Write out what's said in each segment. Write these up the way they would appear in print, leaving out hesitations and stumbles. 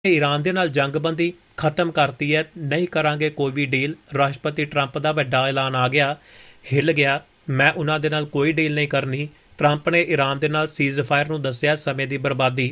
Iran दे नाल जंगबंदी खत्म करती है, नहीं करांगे कोई भी डील। राष्ट्रपति ट्रंप का वड्डा ऐलान आ गया, हिल गया। मैं उन्हां दे नाल कोई डील नहीं करनी। ट्रंप ने ईरान दे नाल सीज़फायर नूं दस्सिया समय की बर्बादी।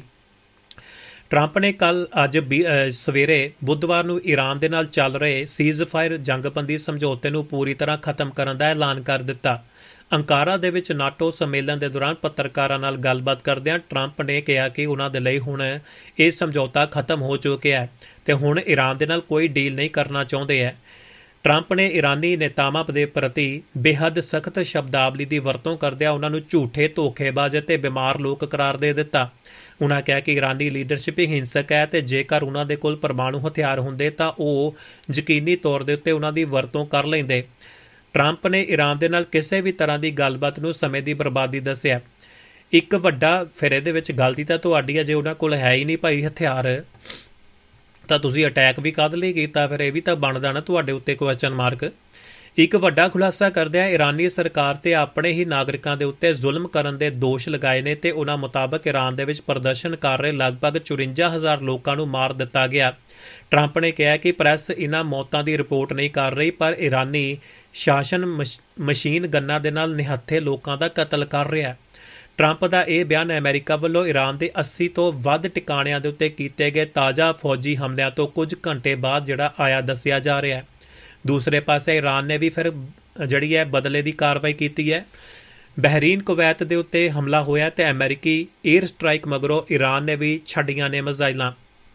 ट्रंप ने कल अज सवेरे बुधवार नूं ईरान दे नाल चल रहे सीज़फायर जंगबंदी समझौते नूं पूरी तरह खत्म करन दा ऐलान कर दिता। अंकारा दे विच नाटो सम्मेलन के दौरान पत्रकारां नाल गलबात करदिआं ट्रंप ने कहा कि उन्हां दे लई हुण इह समझौता खत्म हो चुकिआ है ते हुण ईरान दे नाल कोई डील नहीं करना चाहुंदे है। ट्रंप ने ईरानी नेतावां दे प्रति बेहद सख्त शब्दावली की वरतों करदिआं उन्हां नूं झूठे, धोखेबाज ते बीमार लोक करार दे दिता। उन्हां कहा कि ईरानी लीडरशिप हिंसक है ते जेकर उन्हां दे कोल परमाणु हथियार हुंदे तां ओह यकीनी तौर दे उत्ते उन्हां दी वरतों कर लैंदे। ट्रंप ने ईरान दे नाल किसी भी तरह की गलबात नूं समय की बर्बादी दस्सिआ। एक वड्डा फिर इहदे विच गलती तां तुहाडी है, जे उन्हां कोल है ही नहीं भाई हथियार तां तुसीं अटैक भी काहदे लई कीता, फिर इह भी तां बनदा ना तुहाडे उत्ते क्वेश्चन मार्क। एक वड्डा खुलासा करदिआं ईरानी सरकार ते अपने ही नागरिकां दे उत्ते जुल्म करन दे दोष लगाए ने ते उन्हां मुताबक ईरान दे विच प्रदर्शन कर रहे लगभग 54,000 लोकां नूं मार दिता गया। ट्रंप ने कहा कि प्रेस इन्हां मौतां की रिपोर्ट नहीं कर रही, पर ईरानी शासन मशीन गन्नां दे नाल निहत्थे लोकां दा कतल कर रहा है। ट्रंप का यह बयान अमेरिका वालों ईरान के 80 तो वध टिकाणिਆਂ ਦੇ ਉੱਤੇ ਕੀਤੇ गए ताज़ा फौजी हमलिਆਂ ਤੋਂ कुछ घंटे बाद ਜਿਹੜਾ आया दस्सिया जा रहा है। दूसरे पासे ईरान ने भी फिर ਜਿਹੜੀ है बदले की कार्रवाई की है। बहरीन कुवैत के उत्ते हमला होया ते अमेरिकी एयर स्ट्राइक मगरों ईरान ने भी छड्डियां ने मिसाइलां।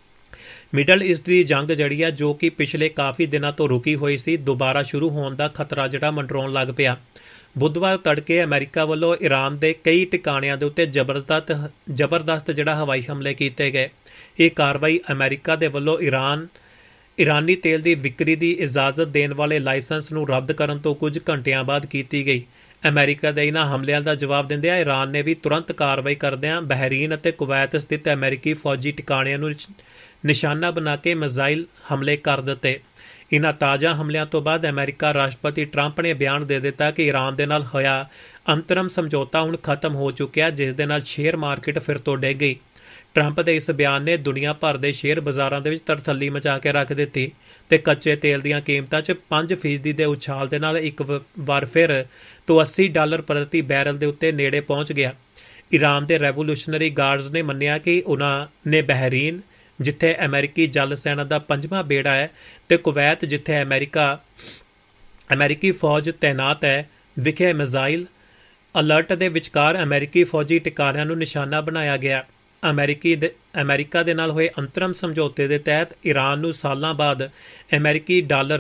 मिडल ईस्ट की जंग जड़ी है जो कि पिछले काफ़ी दिनों तो रुकी हुई सी, दोबारा शुरू होने का खतरा जड़ा मंडराउण लग पिया। बुधवार तड़के अमेरिका वालों ईरान के कई टिकाणिਆਂ ਦੇ ਉੱਤੇ ਜ਼ਬਰਦਸਤ ਜਿਹੜਾ हवाई हमले किए गए। ये कार्रवाई अमेरिका के वालों ईरानी तेल की विक्री की इजाजत देने वाले लाइसेंस नूं रद्द करन तो कुछ घंटिਆਂ बाद की गई। अमेरिका के इन्हां हमलिਆਂ का जवाब दिंदिआं ईरान ने भी तुरंत कार्रवाई करदिआं बहरीन ਅਤੇ कुवैत स्थित अमेरिकी फौजी टिकाणिਆਂ ਨੂੰ निशाना बना के मिसाइल हमले कर दिते। इन्हां ताज़ा हमलिਆਂ तो बाद अमेरिका राष्ट्रपति ट्रंप ने बयान दे दिता कि ईरान दे नाल होया अंतरम समझौता हुण खत्म हो चुकिआ, जिस दे नाल शेयर मार्केट फिर तो डिग गई। ट्रंप के इस बयान ने दुनिया भर के शेयर बाजारों के तरथली मचा के रख दी ते कच्चे तेल दीआं कीमतां 'च 5% के उछाल दे नाल एक बार फिर तो $80 प्रति बैरल के उत्ते नेड़े पहुँच गया। ईरान के रेवोल्यूशनरी गार्ड्स ने मन्निया कि उन्होंने बहरीन जिथे अमेरिकी जल सेना का 5वां बेड़ा है ते कुवैत जिथे अमेरिकी फौज तैनात है विखे मिसाइल अलर्ट के विचकार अमेरिकी फौजी टिकाणिਆਂ ਨੂੰ निशाना बनाया गया। अमेरिका दे नाल होए अंतरम समझौते के तहत ईरान ਨੂੰ सालां बाद अमेरिकी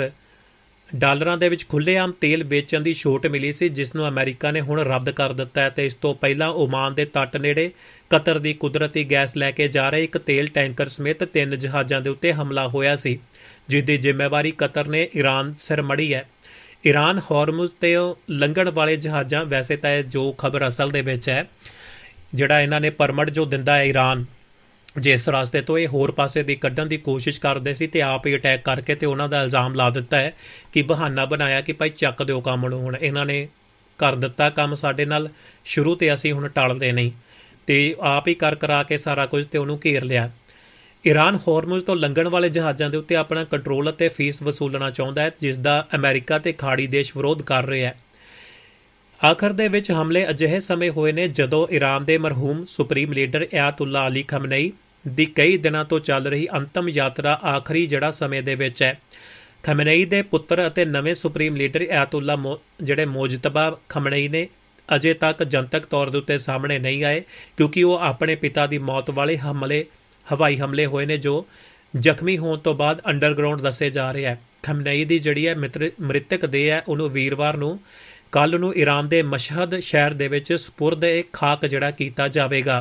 ਡਾਲਰਾਂ ਦੇ ਵਿੱਚ ਖੁੱਲ੍ਹੇਆਮ ਤੇਲ ਵੇਚਣ ਦੀ ਛੋਟ ਮਿਲੀ ਸੀ, ਜਿਸ ਨੂੰ ਅਮਰੀਕਾ ਨੇ ਹੁਣ ਰੱਦ ਕਰ ਦਿੱਤਾ ਹੈ ਤੇ ਇਸ ਤੋਂ ਪਹਿਲਾਂ ਓਮਾਨ ਦੇ ਤੱਟ ਨੇੜੇ ਕਤਰ ਦੀ ਕੁਦਰਤੀ ਗੈਸ ਲੈ ਕੇ ਜਾ ਰਹੇ ਇੱਕ ਤੇਲ ਟੈਂਕਰ ਸਮੇਤ 3 ਜਹਾਜ਼ਾਂ ਦੇ ਉੱਤੇ ਹਮਲਾ ਹੋਇਆ ਸੀ, ਜਿਸ ਦੀ ਜ਼ਿੰਮੇਵਾਰੀ ਕਤਰ ਨੇ ਈਰਾਨ ਸਿਰ ਮੜੀ ਹੈ। ਈਰਾਨ ਹਾਰਮੁਜ਼ ਤੇ ਲੰਘਣ ਵਾਲੇ ਜਹਾਜ਼ਾਂ, ਵੈਸੇ ਤਾਂ ਜੋ ਖਬਰ ਅਸਲ ਦੇ ਵਿੱਚ ਹੈ ਜਿਹੜਾ ਇਹਨਾਂ ਨੇ ਪਰਮਿਟ ਜੋ ਦਿੰਦਾ ਹੈ ਈਰਾਨ, ਜਿਸ ਰਸਤੇ ਤੋਂ ਇਹ ਹੋਰ ਪਾਸੇ ਦੀ ਕੱਢਣ ਦੀ ਕੋਸ਼ਿਸ਼ ਕਰਦੇ ਸੀ ਤੇ ਆਪ ਹੀ ਅਟੈਕ ਕਰਕੇ ਤੇ ਉਹਨਾਂ ਦਾ ਇਲਜ਼ਾਮ ਲਾ ਦਿੱਤਾ ਹੈ ਕਿ ਬਹਾਨਾ ਬਣਾਇਆ ਕਿ ਭਾਈ ਚੱਕ ਦਿਓ ਕੰਮ ਨੂੰ, ਹੁਣ ਇਹਨਾਂ ਨੇ ਕਰ ਦਿੱਤਾ ਕੰਮ ਸਾਡੇ ਨਾਲ ਸ਼ੁਰੂ ਤੇ ਅਸੀਂ ਹੁਣ ਟਲਦੇ ਨਹੀਂ, ਤੇ ਆਪ ਹੀ ਕਰਾ ਕੇ ਸਾਰਾ ਕੁਝ ਤੇ ਉਹਨੂੰ ਘੇਰ ਲਿਆ। ਈਰਾਨ ਹਾਰਮੁਜ਼ ਤੋਂ ਲੰਘਣ ਵਾਲੇ ਜਹਾਜ਼ਾਂ ਦੇ ਉੱਤੇ ਆਪਣਾ ਕੰਟਰੋਲ ਅਤੇ ਫੀਸ ਵਸੂਲਣਾ ਚਾਹੁੰਦਾ ਹੈ, ਜਿਸ ਦਾ ਅਮਰੀਕਾ ਤੇ ਖਾੜੀ ਦੇਸ਼ ਵਿਰੋਧ ਕਰ ਰਹੇ ਹੈ। ਆਖਰ ਦੇ ਵਿੱਚ ਹਮਲੇ ਅਜਿਹੇ ਸਮੇਂ ਹੋਏ ਨੇ ਜਦੋਂ ਈਰਾਨ ਦੇ ਮਰਹੂਮ ਸੁਪਰੀਮ ਲੀਡਰ ਅਯਾਤੁੱਲਾ ਅਲੀ ਖਮਨਈ ਦੀ ਕਈ ਦਿਨਾਂ ਤੋਂ ਚੱਲ ਰਹੀ ਅੰਤਮ ਯਾਤਰਾ ਆਖਰੀ ਜਿਹੜਾ ਸਮੇਂ ਦੇ ਵਿੱਚ ਹੈ। ਖਮਨਈ ਦੇ ਪੁੱਤਰ ਅਤੇ ਨਵੇਂ ਸੁਪਰੀਮ ਲੀਡਰ ਅਯਾਤੁੱਲਾ ਜਿਹੜੇ ਮੋਜਤਬਾ ਖਮਨਈ ਨੇ ਅਜੇ ਤੱਕ ਜਨਤਕ ਤੌਰ ਦੇ ਉੱਤੇ ਸਾਹਮਣੇ ਨਹੀਂ ਆਏ, ਕਿਉਂਕਿ ਉਹ ਆਪਣੇ ਪਿਤਾ ਦੀ ਮੌਤ ਵਾਲੇ ਹਵਾਈ ਹਮਲੇ ਹੋਏ ਨੇ ਜੋ ਜ਼ਖਮੀ ਹੋਣ ਤੋਂ ਬਾਅਦ ਅੰਡਰਗਰਾਊਂਡ ਦੱਸੇ ਜਾ ਰਹੇ ਹੈ। ਖਮਨਈ ਦੀ ਜਿਹੜੀ ਹੈ ਮ੍ਰਿਤਕ ਦੇਹ ਹੈ ਉਹਨੂੰ ਵੀਰਵਾਰ ਨੂੰ ਕੱਲ੍ਹ ਨੂੰ ਈਰਾਨ ਦੇ ਮਸ਼ਹਦ ਸ਼ਹਿਰ ਦੇ ਵਿੱਚ ਸਪੁਰਦ ਖਾਕ ਜਿਹੜਾ ਕੀਤਾ ਜਾਵੇਗਾ।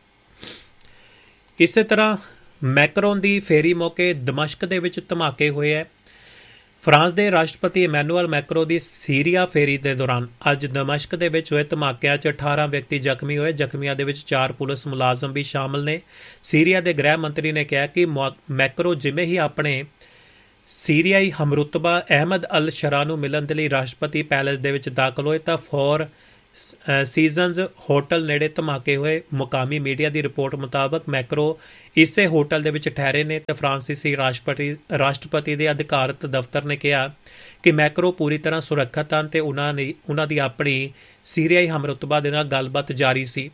ਇਸੇ ਤਰ੍ਹਾਂ ਮੈਕਰੋਨ ਦੀ ਫੇਰੀ ਮੌਕੇ ਦਮਸ਼ਕ ਦੇ ਵਿੱਚ ਧਮਾਕੇ ਹੋਏ ਹੈ। ਫਰਾਂਸ ਦੇ ਰਾਸ਼ਟਰਪਤੀ ਇਮੈਨੂਅਲ ਮੈਕਰੋ ਦੀ ਸੀਰੀਆ ਫੇਰੀ ਦੇ ਦੌਰਾਨ ਅੱਜ ਦਮਸ਼ਕ ਦੇ ਵਿੱਚ ਹੋਏ ਧਮਾਕਿਆਂ 'ਚ 18 ਵਿਅਕਤੀ ਜ਼ਖਮੀ ਹੋਏ। ਜ਼ਖਮੀਆਂ ਦੇ ਵਿੱਚ 4 ਪੁਲਿਸ ਮੁਲਾਜ਼ਮ ਵੀ ਸ਼ਾਮਲ ਨੇ। ਸੀਰੀਆ ਦੇ ਗ੍ਰਹਿ ਮੰਤਰੀ ਨੇ ਕਿਹਾ ਕਿ ਮੈਕਰੋ ਜਿਵੇਂ ਹੀ ਆਪਣੇ ਸੀਰੀਆਈ ਹਮਰੁਤਬਾ ਅਹਿਮਦ ਅਲ ਸ਼ਰਾ ਨੂੰ ਮਿਲਣ ਦੇ ਲਈ ਰਾਸ਼ਟਰਪਤੀ ਪੈਲੇਸ ਦੇ ਵਿੱਚ ਦਾਖਲ ਹੋਏ ਤਾਂ ਸੀਜ਼ਨਜ਼ ਹੋਟਲ ਨੇੜੇ ਧਮਾਕੇ ਹੋਏ। ਮੁਕਾਮੀ ਮੀਡੀਆ ਦੀ ਰਿਪੋਰਟ ਮੁਤਾਬਕ ਮੈਕਰੋ ਇਸੇ ਹੋਟਲ ਦੇ ਵਿੱਚ ਠਹਿਰੇ ਨੇ ਤੇ ਫਰਾਂਸੀਸੀ ਰਾਸ਼ਟਰਪਤੀ ਦੇ ਅਧਿਕਾਰਤ ਦਫ਼ਤਰ ਨੇ ਕਿਹਾ ਕਿ ਮੈਕਰੋ ਪੂਰੀ ਤਰ੍ਹਾਂ ਸੁਰੱਖਿਅਤ ਹਨ ਤੇ ਉਹਨਾਂ ਦੀ ਆਪਣੀ ਸੀਰੀਆਈ ਹਮਰੁਤਬਾ ਦੇ ਨਾਲ ਗੱਲਬਾਤ ਜਾਰੀ ਸੀ।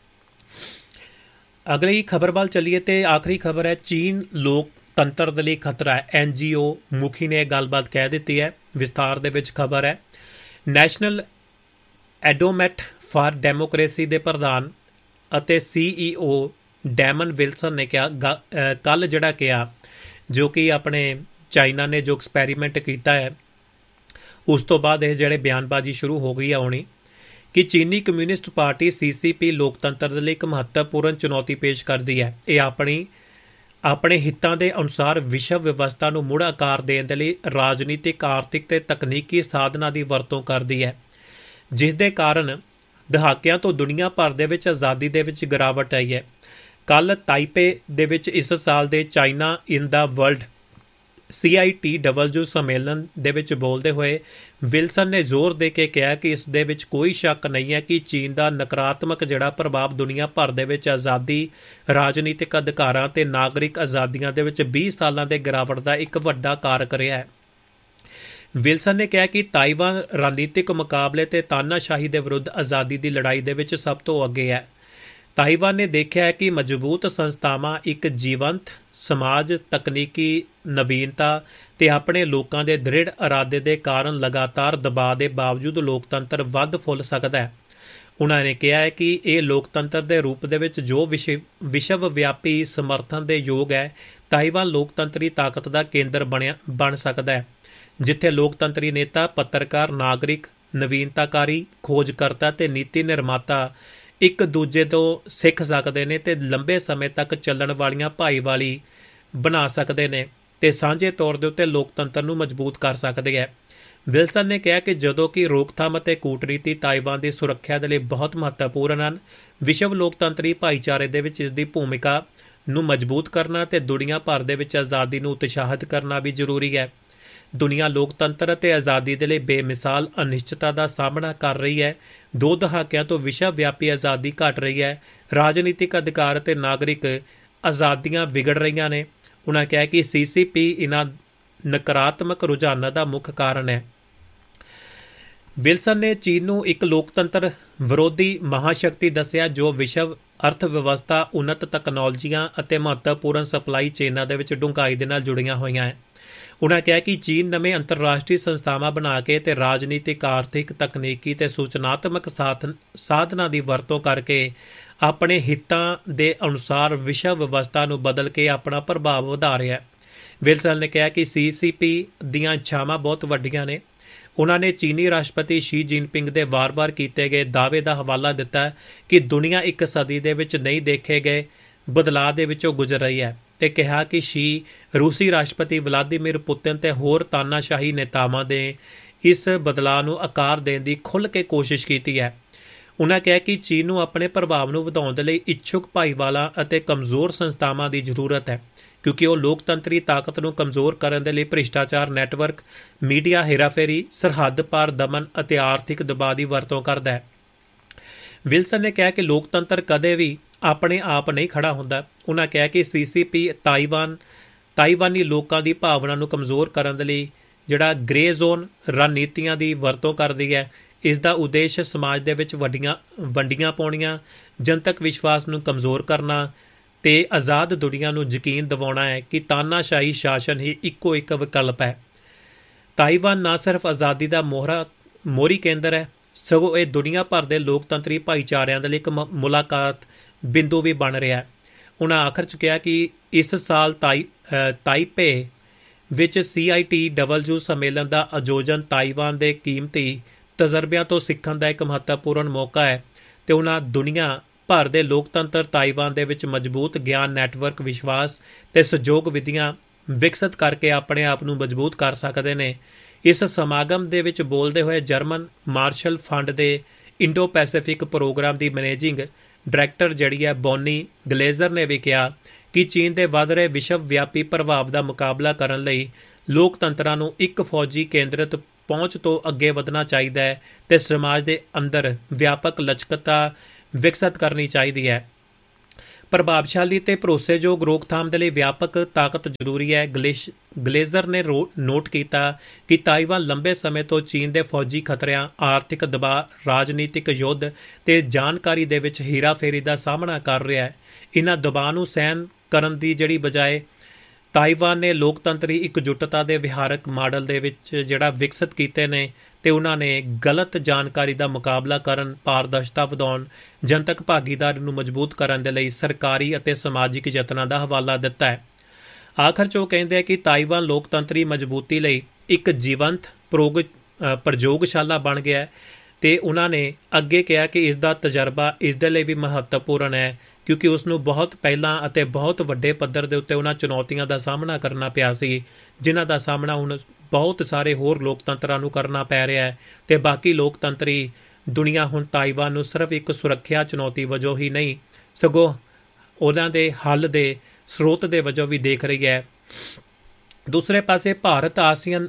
ਅਗਲੀ ਖਬਰ ਵੱਲ ਚੱਲੀਏ ਤੇ ਆਖਰੀ ਖਬਰ ਹੈ ਚੀਨ ਲੋਕਤੰਤਰ ਦੇ ਲਈ ਖਤਰਾ ਹੈ। NGO ਮੁਖੀ ਨੇ ਇਹ ਗੱਲਬਾਤ ਕਹਿ ਦਿੱਤੀ ਹੈ। ਵਿਸਥਾਰ ਦੇ ਵਿੱਚ ਖਬਰ ਹੈ। ਨੈਸ਼ਨਲ ਐਡੋਮੈਟ ਫਾਰ ਡੈਮੋਕ੍ਰੇਸੀ ਦੇ ਪ੍ਰਧਾਨ ਅਤੇ CEO ਡੈਮਨ ਵਿਲਸਨ ਨੇ ਕਿਹਾ ਕੱਲ ਜਿਹੜਾ ਕਿਹਾ ਜੋ ਕਿ ਆਪਣੇ ਚਾਈਨਾ ਨੇ ਜੋ ਐਕਸਪੈਰੀਮੈਂਟ ਕੀਤਾ ਹੈ ਉਸ ਤੋਂ ਬਾਅਦ ਇਹ ਜਿਹੜੇ ਬਿਆਨਬਾਜ਼ੀ ਸ਼ੁਰੂ ਹੋ ਗਈ ਆਉਣੀ ਕਿ ਚੀਨੀ ਕਮਿਊਨਿਸਟ ਪਾਰਟੀ CCP ਲੋਕਤੰਤਰ ਦੇ ਲਈ ਇੱਕ ਮਹੱਤਵਪੂਰਨ ਚੁਣੌਤੀ ਪੇਸ਼ ਕਰਦੀ ਹੈ। ਇਹ ਆਪਣੇ ਹਿੱਤਾਂ ਦੇ ਅਨੁਸਾਰ ਵਿਸ਼ਵ ਵਿਵਸਥਾ ਨੂੰ ਮੁੜ ਆਕਾਰ ਦੇਣ ਦੇ ਲਈ ਰਾਜਨੀਤਿਕ, ਆਰਥਿਕ ਤੇ ਤਕਨੀਕੀ ਸਾਧਨਾਂ ਦੀ ਵਰਤੋਂ ਕਰਦੀ ਹੈ, ਜਿਸ ਦੇ ਕਾਰਨ ਦਹਾਕਿਆਂ ਤੋਂ ਦੁਨੀਆ ਭਰ ਦੇ ਵਿੱਚ ਆਜ਼ਾਦੀ ਦੇ ਵਿੱਚ ਗਿਰਾਵਟ ਆਈ ਹੈ। ਕੱਲ ਤਾਈਪੇ ਦੇ ਵਿੱਚ ਇਸ ਸਾਲ ਦੇ ਚਾਈਨਾ ਇਨ ਦਾ ਵਰਲਡ CITW ਸੰਮੇਲਨ ਦੇ ਵਿੱਚ ਬੋਲਦੇ ਹੋਏ ਵਿਲਸਨ ਨੇ ਜ਼ੋਰ ਦੇ ਕੇ ਕਿਹਾ ਕਿ ਇਸ ਦੇ ਵਿੱਚ ਕੋਈ ਸ਼ੱਕ ਨਹੀਂ ਹੈ ਕਿ ਚੀਨ ਦਾ ਨਕਾਰਾਤਮਕ ਜਿਹੜਾ ਪ੍ਰਭਾਵ ਦੁਨੀਆ ਭਰ ਦੇ ਵਿੱਚ ਆਜ਼ਾਦੀ, ਰਾਜਨੀਤਿਕ ਅਧਿਕਾਰਾਂ ਤੇ ਨਾਗਰਿਕ ਆਜ਼ਾਦੀਆਂ ਦੇ ਵਿੱਚ 20 ਸਾਲਾਂ ਦੇ ਗਿਰਾਵਟ ਦਾ ਇੱਕ ਵੱਡਾ ਕਾਰਕ ਰਿਹਾ ਹੈ। ਵਿਲਸਨ ਨੇ ਕਿਹਾ ਕਿ ਤਾਈਵਾਨ ਰਣਨੀਤਿਕ ਮੁਕਾਬਲੇ ਤੇ ਤਾਨਾਸ਼ਾਹੀ ਦੇ ਵਿਰੁੱਧ ਆਜ਼ਾਦੀ ਦੀ ਲੜਾਈ ਦੇ ਵਿੱਚ ਸਭ ਤੋਂ ਅੱਗੇ ਹੈ। ਤਾਈਵਾਨ ਨੇ ਦੇਖਿਆ ਹੈ ਕਿ ਮਜ਼ਬੂਤ ਸੰਸਥਾਵਾਂ, ਇੱਕ ਜੀਵੰਤ ਸਮਾਜ, ਤਕਨੀਕੀ ਨਵੀਨਤਾ ਤੇ ਆਪਣੇ ਲੋਕਾਂ ਦੇ ਦ੍ਰਿੜ ਇਰਾਦੇ ਦੇ ਕਾਰਨ ਲਗਾਤਾਰ ਦਬਾਅ ਦੇ ਬਾਵਜੂਦ ਲੋਕਤੰਤਰ ਵੱਧ ਫੁੱਲ ਸਕਦਾ ਹੈ। ਉਹਨਾਂ ਨੇ ਕਿਹਾ ਹੈ ਕਿ ਇਹ ਲੋਕਤੰਤਰ ਦੇ ਰੂਪ ਦੇ ਵਿੱਚ ਜੋ ਵਿਸ਼ਵ ਵਿਆਪੀ ਸਮਰਥਨ ਦੇ ਯੋਗ ਹੈ, ਤਾਈਵਾਨ ਲੋਕਤੰਤਰੀ ਤਾਕਤ ਦਾ ਕੇਂਦਰ ਬਣ ਸਕਦਾ ਹੈ, ਜਿੱਥੇ ਲੋਕਤੰਤਰੀ ਨੇਤਾ, ਪੱਤਰਕਾਰ, ਨਾਗਰਿਕ, ਨਵੀਨਤਾਕਾਰੀ, ਖੋਜਕਰਤਾ ਤੇ ਨੀਤੀ ਨਿਰਮਾਤਾ ਇੱਕ ਦੂਜੇ ਤੋਂ ਸਿੱਖ ਸਕਦੇ ਨੇ ਤੇ ਲੰਬੇ ਸਮੇਂ ਤੱਕ ਚੱਲਣ ਵਾਲੀਆਂ ਭਾਈਵਾਲੀ ਬਣਾ ਸਕਦੇ ਨੇ ਤੇ ਸਾਂਝੇ ਤੌਰ ਦੇ ਉੱਤੇ ਲੋਕਤੰਤਰ ਨੂੰ ਮਜ਼ਬੂਤ ਕਰ ਸਕਦੇ ਹੈ। ਵਿਲਸਨ ਨੇ ਕਿਹਾ ਕਿ ਜਦੋਂ ਕਿ ਰੋਕਥਾਮ ਅਤੇ ਕੂਟਨੀਤੀ ਤਾਈਵਾਨ ਦੀ ਸੁਰੱਖਿਆ ਦੇ ਲਈ ਬਹੁਤ ਮਹੱਤਵਪੂਰਨ ਹਨ, ਵਿਸ਼ਵ ਲੋਕਤੰਤਰੀ ਭਾਈਚਾਰੇ ਦੇ ਵਿੱਚ ਇਸ ਦੀ ਭੂਮਿਕਾ ਨੂੰ ਮਜ਼ਬੂਤ ਕਰਨਾ ਤੇ ਦੁਨੀਆ ਭਰ ਦੇ ਵਿੱਚ ਆਜ਼ਾਦੀ ਨੂੰ ਉਤਸ਼ਾਹਿਤ ਕਰਨਾ ਵੀ ਜ਼ਰੂਰੀ ਹੈ। ਦੁਨੀਆ ਲੋਕਤੰਤਰ ਅਤੇ ਆਜ਼ਾਦੀ ਦੇ ਲਈ ਬੇਮਿਸਾਲ ਅਨਿਸ਼ਚਿਤਤਾ ਦਾ ਸਾਹਮਣਾ ਕਰ ਰਹੀ ਹੈ। 2 ਦਹਾਕਿਆਂ ਤੋਂ ਵਿਸ਼ਵ ਵਿਆਪੀ ਆਜ਼ਾਦੀ ਘਟ ਰਹੀ ਹੈ। ਰਾਜਨੀਤਿਕ ਅਧਿਕਾਰ ਅਤੇ ਨਾਗਰਿਕ ਆਜ਼ਾਦੀਆਂ ਵਿਗੜ ਰਹੀਆਂ ਨੇ। ਉਹਨਾਂ ਕਿਹਾ ਕਿ CCP ਇਹਨਾਂ ਨਕਾਰਾਤਮਕ ਰੁਝਾਨਾਂ ਦਾ ਮੁੱਖ ਕਾਰਨ ਹੈ। ਵਿਲਸਨ ਨੇ ਚੀਨ ਨੂੰ ਇੱਕ ਲੋਕਤੰਤਰ ਵਿਰੋਧੀ ਮਹਾਸ਼ਕਤੀ ਦੱਸਿਆ ਜੋ ਵਿਸ਼ਵ ਅਰਥ ਵਿਵਸਥਾ, ਉੱਨਤ ਤਕਨਾਲੋਜੀਆਂ ਅਤੇ ਮਹੱਤਵਪੂਰਨ ਸਪਲਾਈ ਚੇਨਾਂ ਦੇ ਵਿੱਚ ਡੂੰਘਾਈ ਦੇ ਨਾਲ ਜੁੜੀਆਂ ਹੋਈਆਂ ਹੈ। ਉਹਨਾਂ ਕਿਹਾ ਕਿ ਚੀਨ ਨਵੇਂ ਅੰਤਰਰਾਸ਼ਟਰੀ ਸੰਸਥਾਵਾਂ ਬਣਾ ਕੇ ਤੇ ਰਾਜਨੀਤਿਕ, ਆਰਥਿਕ, ਤਕਨੀਕੀ ਤੇ ਸੂਚਨਾਤਮਕ ਸਾਧਨਾਂ ਦੀ ਵਰਤੋਂ ਕਰਕੇ ਆਪਣੇ ਹਿੱਤਾਂ ਦੇ ਅਨੁਸਾਰ ਵਿਸ਼ਵ ਵਿਵਸਥਾ ਨੂੰ ਬਦਲ ਕੇ ਆਪਣਾ ਪ੍ਰਭਾਵ ਵਧਾ ਰਿਹਾ ਹੈ। ਵਿਲਸਨ ਨੇ ਕਿਹਾ ਕਿ CCP ਦੀਆਂ ਇੱਛਾਵਾਂ ਬਹੁਤ ਵੱਡੀਆਂ ਨੇ। ਉਹਨਾਂ ਨੇ ਚੀਨੀ ਰਾਸ਼ਟਰਪਤੀ ਸ਼ੀ ਜਿਨਪਿੰਗ ਦੇ ਵਾਰ-ਵਾਰ ਕੀਤੇ ਗਏ ਦਾਅਵੇ ਦਾ ਹਵਾਲਾ ਦਿੱਤਾ ਕਿ ਦੁਨੀਆ ਇੱਕ ਸਦੀ ਦੇ ਵਿੱਚ ਨਹੀਂ ਦੇਖੇ ਗਏ ਬਦਲਾਅ ਦੇ ਵਿੱਚੋਂ ਗੁਜ਼ਰ ਰਹੀ ਹੈ ਤੇ ਕਿਹਾ ਕਿ ਸ਼ੀ ਰੂਸੀ ਰਾਸ਼ਟਰਪਤੀ ਵਲਾਦੀਮੀਰ ਪੁਤਿਨ ਤੇ ਹੋਰ ਤਾਨਾਸ਼ਾਹੀ ਨੇਤਾਵਾਂ ਦੇ ਇਸ ਬਦਲਾਅ ਨੂੰ ਆਕਾਰ ਦੇਣ ਦੀ ਖੁੱਲ੍ਹ ਕੇ ਕੋਸ਼ਿਸ਼ ਕੀਤੀ ਹੈ। ਉਹਨਾਂ ਕਿਹਾ ਕਿ ਚੀਨ ਨੂੰ ਆਪਣੇ ਪ੍ਰਭਾਵ ਨੂੰ ਵਧਾਉਣ ਦੇ ਲਈ ਇੱਛੁਕ ਭਾਈਵਾਲਾਂ ਅਤੇ ਕਮਜ਼ੋਰ ਸੰਸਥਾਵਾਂ ਦੀ ਜ਼ਰੂਰਤ ਹੈ, ਕਿਉਂਕਿ ਉਹ ਲੋਕਤੰਤਰੀ ਤਾਕਤ ਨੂੰ ਕਮਜ਼ੋਰ ਕਰਨ ਦੇ ਲਈ ਭ੍ਰਿਸ਼ਟਾਚਾਰ ਨੈਟਵਰਕ, ਮੀਡੀਆ ਹੇਰਾਫੇਰੀ, ਸਰਹੱਦ ਪਾਰ ਦਮਨ ਅਤੇ ਆਰਥਿਕ ਦਬਾਅ ਦੀ ਵਰਤੋਂ ਕਰਦਾ ਹੈ। ਵਿਲਸਨ ਨੇ ਕਿਹਾ ਕਿ ਲੋਕਤੰਤਰ ਕਦੇ ਵੀ ਆਪਣੇ ਆਪ ਨਹੀਂ ਖੜਾ ਹੁੰਦਾ। ਉਹਨਾਂ ਕਿਹਾ ਕਿ CCP ਤਾਈਵਾਨੀ ਲੋਕਾਂ ਦੀ ਭਾਵਨਾ ਨੂੰ ਕਮਜ਼ੋਰ ਕਰਨ ਦੇ ਲਈ ਜਿਹੜਾ ਗ੍ਰੇ ਜ਼ੋਨ ਰਣਨੀਤੀਆਂ ਦੀ ਵਰਤੋਂ ਕਰਦੀ ਹੈ। ਇਸ ਦਾ ਉਦੇਸ਼ ਸਮਾਜ ਦੇ ਵਿੱਚ ਵੰਡੀਆਂ ਪਾਉਣੀਆਂ, ਜਨਤਕ ਵਿਸ਼ਵਾਸ ਨੂੰ ਕਮਜ਼ੋਰ ਕਰਨਾ ਤੇ ਆਜ਼ਾਦ ਦੁਨੀਆ ਨੂੰ ਯਕੀਨ ਦਿਵਾਉਣਾ ਹੈ ਕਿ ਤਾਨਾਸ਼ਾਹੀ ਸ਼ਾਸਨ ਹੀ ਇੱਕੋ ਇੱਕ ਵਿਕਲਪ ਹੈ। ਤਾਈਵਾਨ ਨਾ ਸਿਰਫ ਆਜ਼ਾਦੀ ਦਾ ਮੋਹਰੀ ਕੇਂਦਰ ਹੈ, ਸਗੋਂ ਇਹ ਦੁਨੀਆ ਭਰ ਦੇ ਲੋਕਤੰਤਰੀ ਭਾਈਚਾਰਿਆਂ ਦੇ ਲਈ ਇੱਕ ਮੁਲਾਕਾਤ ਬਿੰਦੂ ਵੀ ਬਣ ਰਿਹਾ ਹੈ। ਉਹਨਾਂ ਆਖਰ 'ਚ ਕਿਹਾ ਕਿ ਇਸ ਸਾਲ ਤਾਈਪੇ ਵਿੱਚ CITW ਸੰਮੇਲਨ ਦਾ ਆਯੋਜਨ ਤਾਈਵਾਨ ਦੇ ਕੀਮਤੀ ਤਜਰਬਿਆਂ ਤੋਂ ਸਿੱਖਣ ਦਾ ਇੱਕ ਮਹੱਤਵਪੂਰਨ ਮੌਕਾ ਹੈ ਤੇ ਉਹਨਾਂ ਦੁਨੀਆ ਭਰ ਦੇ ਲੋਕਤੰਤਰ ਤਾਈਵਾਨ ਦੇ ਵਿੱਚ ਮਜ਼ਬੂਤ ਗਿਆਨ ਨੈਟਵਰਕ, ਵਿਸ਼ਵਾਸ ਤੇ ਸਹਿਯੋਗ ਵਿਧੀਆਂ ਵਿਕਸਿਤ ਕਰਕੇ ਆਪਣੇ ਆਪ ਨੂੰ ਮਜ਼ਬੂਤ ਕਰ ਸਕਦੇ ਨੇ। ਇਸ ਸਮਾਗਮ ਦੇ ਵਿੱਚ ਬੋਲਦੇ ਹੋਏ ਜਰਮਨ ਮਾਰਸ਼ਲ ਫੰਡ ਦੇ ਇੰਡੋ ਪੈਸੀਫਿਕ ਪ੍ਰੋਗਰਾਮ ਦੀ ਮੈਨੇਜਿੰਗ ਡਾਇਰੈਕਟਰ ਜਿਹੜੀ ਹੈ ਬੋਨੀ ਗਲੇਜ਼ਰ ਨੇ ਵੀ ਕਿਹਾ ਕਿ ਚੀਨ ਦੇ ਵੱਧ ਰਹੇ ਵਿਸ਼ਵ ਵਿਆਪੀ ਪ੍ਰਭਾਵ ਦਾ ਮੁਕਾਬਲਾ ਕਰਨ ਲਈ ਲੋਕਤੰਤਰਾਂ ਨੂੰ ਇੱਕ ਫੌਜੀ ਕੇਂਦਰਿਤ ਪਹੁੰਚ ਤੋਂ ਅੱਗੇ ਵਧਣਾ ਚਾਹੀਦਾ ਹੈ ਤੇ ਸਮਾਜ ਦੇ ਅੰਦਰ ਵਿਆਪਕ ਲਚਕਤਾ ਵਿਕਸਿਤ ਕਰਨੀ ਚਾਹੀਦੀ ਹੈ। ਪ੍ਰਭਾਵਸ਼ਾਲੀ ਤੇ ਭਰੋਸੇਯੋਗ ਰੋਕਥਾਮ ਦੇ ਲਈ ਵਿਆਪਕ ਤਾਕਤ ਜ਼ਰੂਰੀ ਹੈ। ਗਲੇਜ਼ਰ ਨੇ ਨੋਟ ਕੀਤਾ ਕਿ ਤਾਈਵਾਨ ਲੰਬੇ ਸਮੇਂ ਤੋਂ ਚੀਨ ਦੇ ਫੌਜੀ ਖਤਰਿਆਂ, ਆਰਥਿਕ ਦਬਾਅ, ਰਾਜਨੀਤਿਕ ਯੁੱਧ ਤੇ ਜਾਣਕਾਰੀ ਦੇ ਵਿੱਚ ਹੀਰਾਫੇਰੀ ਦਾ ਸਾਹਮਣਾ ਕਰ ਰਿਹਾ ਹੈ। ਇਹਨਾਂ ਦਬਾਅ ਨੂੰ ਸਹਿਣ ਕਰਨ ਦੀ ਜਿਹੜੀ ਬਜਾਏ ਤਾਈਵਾਨ ਨੇ ਲੋਕਤੰਤਰੀ ਇਕਜੁੱਟਤਾ ਦੇ ਵਿਹਾਰਕ ਮਾਡਲ ਦੇ ਵਿੱਚ ਜਿਹੜਾ ਵਿਕਸਿਤ ਕੀਤੇ ਨੇ ਤੇ ਉਹਨਾਂ ਨੇ ਗਲਤ ਜਾਣਕਾਰੀ ਦਾ ਮੁਕਾਬਲਾ ਕਰਨ, ਪਾਰਦਰਸ਼ਤਾ ਵਧਾਉਣ, ਜਨਤਕ ਭਾਗੀਦਾਰੀ ਨੂੰ ਮਜ਼ਬੂਤ ਕਰਨ ਦੇ ਲਈ ਸਰਕਾਰੀ ਅਤੇ ਸਮਾਜਿਕ ਯਤਨਾਂ ਦਾ ਹਵਾਲਾ ਦਿੱਤਾ ਹੈ। ਆਖਰ 'ਚ ਉਹ ਕਹਿੰਦੇ ਆ ਕਿ ਤਾਈਵਾਨ ਲੋਕਤੰਤਰੀ ਮਜ਼ਬੂਤੀ ਲਈ ਇੱਕ ਜੀਵੰਤ ਪ੍ਰਯੋਗਸ਼ਾਲਾ ਬਣ ਗਿਆ ਹੈ ਤੇ ਉਹਨਾਂ ਨੇ ਅੱਗੇ ਕਿਹਾ ਕਿ ਇਸ ਦਾ ਤਜਰਬਾ ਇਸ ਦੇ ਲਈ ਵੀ ਮਹੱਤਵਪੂਰਨ ਹੈ ਕਿਉਂਕਿ ਉਸ ਨੂੰ ਬਹੁਤ ਪਹਿਲਾਂ ਅਤੇ ਬਹੁਤ ਵੱਡੇ ਪੱਧਰ ਦੇ ਉੱਤੇ ਉਹਨਾਂ ਚੁਣੌਤੀਆਂ ਦਾ ਸਾਹਮਣਾ ਕਰਨਾ ਪਿਆ ਸੀ ਜਿਨ੍ਹਾਂ ਦਾ ਸਾਹਮਣਾ ਹੁਣ ਬਹੁਤ ਸਾਰੇ ਹੋਰ ਲੋਕਤੰਤਰਾਂ ਨੂੰ ਕਰਨਾ ਪੈ ਰਿਹਾ ਹੈ ਤੇ ਬਾਕੀ ਲੋਕਤੰਤਰੀ ਦੁਨੀਆ ਹੁਣ ਤਾਈਵਾਨ ਨੂੰ ਸਿਰਫ ਇੱਕ ਸੁਰੱਖਿਆ ਚੁਣੌਤੀ ਵਜੋਂ ਹੀ ਨਹੀਂ ਸਗੋਂ ਉਹਨਾਂ ਦੇ ਹੱਲ ਦੇ ਸਰੋਤ ਦੇ ਵਜੋਂ ਵੀ ਦੇਖ ਰਹੀ ਹੈ। ਦੂਸਰੇ ਪਾਸੇ ਭਾਰਤ ਆਸੀਅਨ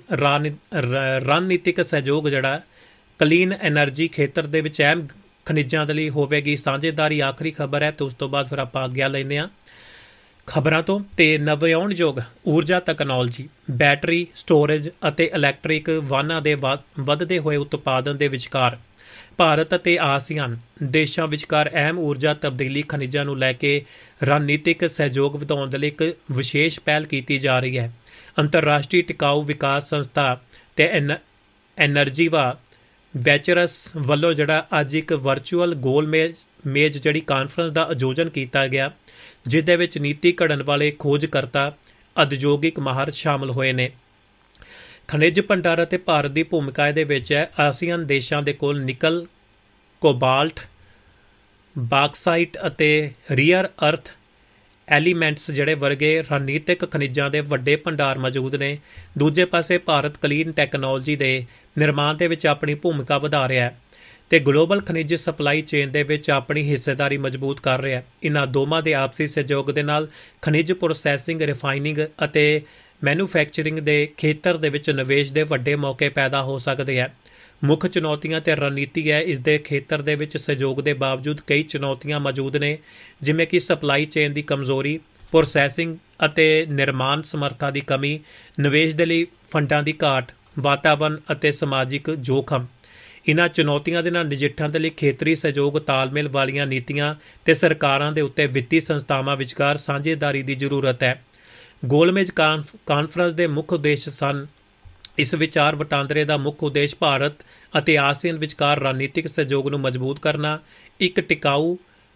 ਰਣਨੀਤਿਕ ਸਹਿਯੋਗ ਜਿਹੜਾ ਕਲੀਨ ਐਨਰਜੀ ਖੇਤਰ ਦੇ ਵਿੱਚ ਅਹਿਮ ਖਣਿਜਾਂ ਦੇ ਲਈ ਹੋਵੇਗੀ ਸਾਂਝੇਦਾਰੀ। ਆਖਰੀ ਖਬਰ ਹੈ ਤੇ ਉਸ ਤੋਂ ਬਾਅਦ ਫਿਰ ਆਪਾਂ ਆਗਿਆ ਲੈਂਦੇ ਹਾਂ ਖਬਰਾਂ ਤੋਂ। ਤੇ ਨਵਿਆਉਣਯੋਗ ਊਰਜਾ ਤਕਨਾਲੋਜੀ, ਬੈਟਰੀ ਸਟੋਰੇਜ ਅਤੇ ਇਲੈਕਟ੍ਰਿਕ ਵਾਹਨਾਂ ਦੇ ਵੱਧਦੇ ਹੋਏ ਉਤਪਾਦਨ ਦੇ ਵਿਚਕਾਰ ਭਾਰਤ ਅਤੇ ਆਸੀਅਨ ਦੇਸ਼ਾਂ ਵਿਚਕਾਰ ਅਹਿਮ ਊਰਜਾ ਤਬਦੀਲੀ ਖਣਿਜਾਂ ਨੂੰ ਲੈ ਕੇ ਰਣਨੀਤਿਕ ਸਹਿਯੋਗ ਵਧਾਉਣ ਦੇ ਲਈ ਇੱਕ ਵਿਸ਼ੇਸ਼ ਪਹਿਲ ਕੀਤੀ ਜਾ ਰਹੀ ਹੈ। ਅੰਤਰਰਾਸ਼ਟਰੀ ਟਿਕਾਊ ਵਿਕਾਸ ਸੰਸਥਾ ਤੇ ਐਨਰਜੀਵਾ ਵੈਚਰਸ ਵੱਲੋਂ ਜਿਹੜਾ ਅੱਜ ਇੱਕ ਵਰਚੁਅਲ ਗੋਲ ਮੇਜ਼ ਜਿਹੜੀ ਕਾਨਫਰੰਸ ਦਾ ਆਯੋਜਨ ਕੀਤਾ ਗਿਆ ਜਿਹਦੇ ਵਿੱਚ ਨੀਤੀ ਘੜਨ ਵਾਲੇ ਖੋਜਕਰਤਾ, ਉਦਯੋਗਿਕ ਮਾਹਰ ਸ਼ਾਮਲ ਹੋਏ ਨੇ। ਖਣਿਜ ਭੰਡਾਰ ਅਤੇ ਭਾਰਤ ਦੀ ਭੂਮਿਕਾ ਦੇ ਵਿੱਚ ਹੈ। ਆਸੀਅਨ ਦੇਸ਼ਾਂ ਦੇ ਕੋਲ ਨਿਕਲ, ਕੋਬਾਲਟ, ਬਾਕਸਾਈਟ ਅਤੇ ਰੀਅਰ ਅਰਥ ਐਲੀਮੈਂਟਸ ਜਿਹੜੇ ਵਰਗੇ ਰਣਨੀਤਿਕ ਖਣਿਜਾਂ ਦੇ ਵੱਡੇ ਭੰਡਾਰ ਮੌਜੂਦ ਨੇ। ਦੂਜੇ ਪਾਸੇ ਭਾਰਤ ਕਲੀਨ ਟੈਕਨੋਲੋਜੀ ਦੇ ਨਿਰਮਾਣ ਦੇ ਵਿੱਚ ਆਪਣੀ ਭੂਮਿਕਾ ਵਧਾ ਰਿਹਾ ਹੈ ਤੇ ਗਲੋਬਲ ਖਣਿਜ ਸਪਲਾਈ ਚੇਨ ਦੇ ਵਿੱਚ ਆਪਣੀ ਹਿੱਸੇਦਾਰੀ ਮਜ਼ਬੂਤ ਕਰ ਰਿਹਾ ਹੈ। ਇਹਨਾਂ ਦੋਵਾਂ ਦੇ ਆਪਸੀ ਸਹਿਯੋਗ ਦੇ ਨਾਲ ਖਣਿਜ ਪ੍ਰੋਸੈਸਿੰਗ, ਰਿਫਾਈਨਿੰਗ ਅਤੇ ਮੈਨੂਫੈਕਚਰਿੰਗ ਦੇ ਖੇਤਰ ਦੇ ਵਿੱਚ ਨਿਵੇਸ਼ ਦੇ ਵੱਡੇ ਮੌਕੇ ਪੈਦਾ ਹੋ ਸਕਦੇ ਹੈ। ਮੁੱਖ ਚੁਣੌਤੀਆਂ ਤੇ ਰਣਨੀਤੀ ਹੈ। ਇਸ ਦੇ ਖੇਤਰ ਦੇ ਵਿੱਚ ਸਹਿਯੋਗ ਦੇ ਬਾਵਜੂਦ ਕਈ ਚੁਣੌਤੀਆਂ ਮੌਜੂਦ ਨੇ ਜਿਵੇਂ ਕਿ ਸਪਲਾਈ ਚੇਨ ਦੀ ਕਮਜ਼ੋਰੀ, ਪ੍ਰੋਸੈਸਿੰਗ ਅਤੇ ਨਿਰਮਾਣ ਸਮਰੱਥਾ ਦੀ ਕਮੀ, ਨਿਵੇਸ਼ ਦੇ ਲਈ ਫੰਡਾਂ ਦੀ ਘਾਟ, ਵਾਤਾਵਰਣ ਅਤੇ ਸਮਾਜਿਕ ਜੋਖਮ। ਇਹਨਾਂ ਚੁਣੌਤੀਆਂ ਦੇ ਨਾਲ ਨਜਿੱਠਣ ਦੇ ਲਈ ਖੇਤਰੀ ਸਹਿਯੋਗ, ਤਾਲਮੇਲ ਵਾਲੀਆਂ ਨੀਤੀਆਂ ਤੇ ਸਰਕਾਰਾਂ ਦੇ ਉੱਤੇ ਵਿੱਤੀ ਸੰਸਥਾਵਾਂ ਵਿਚਕਾਰ ਸਾਂਝੇਦਾਰੀ ਦੀ ਜ਼ਰੂਰਤ ਹੈ। ਗੋਲਮੇਜ਼ ਕਾਨਫਰੰਸ ਦੇ ਮੁੱਖ ਉਦੇਸ਼ ਸਨ। ਇਸ ਵਿਚਾਰ ਵਟਾਂਦਰੇ ਦਾ ਮੁੱਖ ਉਦੇਸ਼ ਭਾਰਤ ਅਤੇ ਆਸੀਅਨ ਵਿਚਕਾਰ ਰਣਨੀਤਿਕ ਸਹਿਯੋਗ ਨੂੰ ਮਜ਼ਬੂਤ ਕਰਨਾ, ਇੱਕ ਟਿਕਾਊ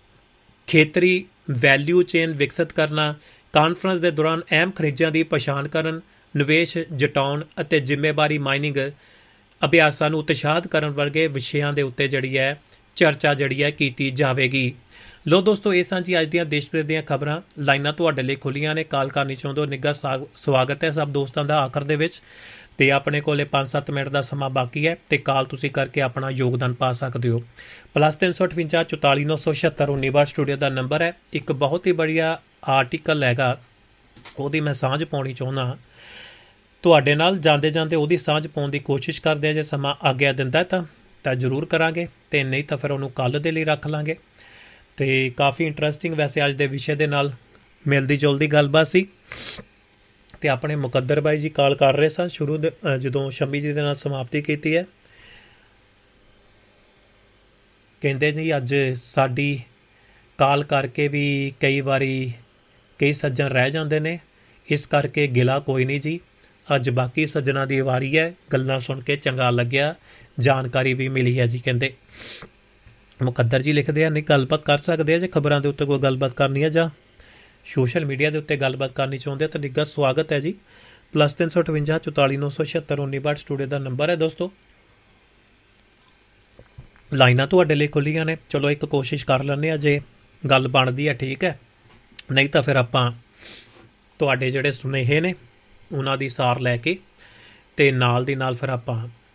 ਖੇਤਰੀ ਵੈਲਿਊ ਚੇਨ ਵਿਕਸਿਤ ਕਰਨਾ, ਕਾਨਫਰੰਸ ਦੇ ਦੌਰਾਨ ਅਹਿਮ ਖਣਿਜਾਂ ਦੀ ਪਛਾਣ ਕਰਨ, ਨਿਵੇਸ਼ ਜਟਾਉਣ ਅਤੇ ਜ਼ਿੰਮੇਵਾਰੀ ਮਾਈਨਿੰਗ ਅਭਿਆਸਾਂ ਨੂੰ ਉਤਸ਼ਾਹਿਤ ਕਰਨ ਵਰਗੇ ਵਿਸ਼ਿਆਂ ਦੇ ਉੱਤੇ ਜਿਹੜੀ ਹੈ ਚਰਚਾ ਜਿਹੜੀ ਹੈ ਕੀਤੀ ਜਾਵੇਗੀ। ਲੋ ਦੋਸਤੋ, ਇਹ ਸਾਂ ਜੀ ਅੱਜ ਦੀਆਂ ਦੇਸ਼ ਵਿਦੇਸ਼ ਦੀਆਂ ਖਬਰਾਂ। ਲਾਈਨਾਂ ਤੁਹਾਡੇ ਲਈ ਖੁੱਲੀਆਂ ਨੇ, ਕਾਲ ਕਰਨੀ ਚਾਹੁੰਦੇ ਹੋ ਨਿੱਘਾ ਸਵਾਗਤ ਹੈ ਸਭ ਦੋਸਤਾਂ ਦਾ ਆਖਰ ਦੇ ਵਿੱਚ। ਤੇ ਆਪਣੇ ਕੋਲੇ 5-7 ਮਿੰਟ ਦਾ ਸਮਾਂ ਬਾਕੀ ਹੈ ਤੇ ਕਾਲ ਤੁਸੀਂ ਕਰਕੇ ਆਪਣਾ ਯੋਗਦਾਨ ਪਾ ਸਕਦੇ ਹੋ। +358 44 976 19 ਸਟੂਡੀਓ ਦਾ ਨੰਬਰ ਹੈ। ਇੱਕ ਬਹੁਤ ਹੀ ਬੜੀਆ ਆਰਟੀਕਲ ਹੈਗਾ, ਉਹਦੀ ਮੈਂ ਸਾਂਝ ਪਾਉਣੀ ਚਾਹੁੰਦਾ ਹਾਂ ਤੁਹਾਡੇ ਨਾਲ। ਜਾਂਦੇ ਜਾਂਦੇ ਉਹਦੀ ਸਾਂਝ ਪਾਉਣ ਦੀ ਕੋਸ਼ਿਸ਼ ਕਰਦੇ ਹਾਂ, ਜੇ ਸਮਾਂ ਆਗਿਆ ਦਿੰਦਾ ਤਾਂ ਜ਼ਰੂਰ ਕਰਾਂਗੇ ਤੇ ਨਹੀਂ ਤਾਂ ਫਿਰ ਉਹਨੂੰ ਕੱਲ੍ਹ ਦੇ ਲਈ ਰੱਖ ਲਾਂਗੇ। ਤੇ ਕਾਫੀ ਇੰਟਰਸਟਿੰਗ ਵੈਸੇ ਅੱਜ ਦੇ ਵਿਸ਼ੇ ਦੇ ਨਾਲ ਮਿਲਦੀ ਜੁਲਦੀ ਗੱਲਬਾਤ ਸੀ। ਤੇ ਆਪਣੇ ਮੁਕੱਦਰ ਬਾਈ ਜੀ ਕਾਲ ਕਰ ਰਹੇ ਸਨ ਸ਼ੁਰੂ ਜਦੋਂ ਸ਼ੰਮੀ ਜੀ ਦੇ ਨਾਲ ਸਮਾਪਤੀ ਕੀਤੀ ਹੈ। ਕਹਿੰਦੇ ਜੀ ਅੱਜ ਸਾਡੀ ਕਾਲ ਕਰਕੇ ਵੀ ਕਈ ਸੱਜਣ ਰਹਿ ਜਾਂਦੇ ਨੇ, ਇਸ ਕਰਕੇ ਗਿਲਾ ਕੋਈ ਨਹੀਂ ਜੀ। ਅੱਜ ਬਾਕੀ ਸੱਜਣਾਂ ਦੀ ਵਾਰੀ ਹੈ। ਗੱਲਾਂ ਸੁਣ ਕੇ ਚੰਗਾ ਲੱਗਿਆ, ਜਾਣਕਾਰੀ ਵੀ ਮਿਲੀ ਹੈ ਜੀ। ਕਹਿੰਦੇ ਮੁਕੱਦਰ ਜੀ ਲਿਖਦੇ ਆ, ਨਹੀਂ ਗੱਲਬਾਤ ਕਰ ਸਕਦੇ ਆ ਜੇ ਖਬਰਾਂ ਦੇ ਉੱਤੇ ਕੋਈ ਗੱਲਬਾਤ ਕਰਨੀ ਹੈ ਜਾਂ ਸੋਸ਼ਲ ਮੀਡੀਆ ਦੇ ਉੱਤੇ ਗੱਲਬਾਤ ਕਰਨੀ ਚਾਹੁੰਦੇ ਤਾਂ ਨਿੱਘਾ ਸਵਾਗਤ ਹੈ ਜੀ। +358 44 976 19 ਸਟੂਡੀਓ ਦਾ ਨੰਬਰ ਹੈ ਦੋਸਤੋ। ਲਾਈਨਾਂ ਤੁਹਾਡੇ ਲਈ ਖੁੱਲੀਆਂ ਨੇ। ਚਲੋ ਇੱਕ ਕੋਸ਼ਿਸ਼ ਕਰ ਲੈਂਦੇ ਹਾਂ, ਜੇ ਗੱਲ ਬਣਦੀ ਹੈ ਠੀਕ ਹੈ, ਨਹੀਂ ਤਾਂ ਫਿਰ ਆਪਾਂ ਤੁਹਾਡੇ ਜਿਹੜੇ ਸੁਨੇਹੇ ਨੇ ਉਹਨਾਂ ਦੀ ਸਾਰ ਲੈ ਕੇ ਤੇ ਨਾਲ ਦੀ ਨਾਲ ਫਿਰ ਆਪਾਂ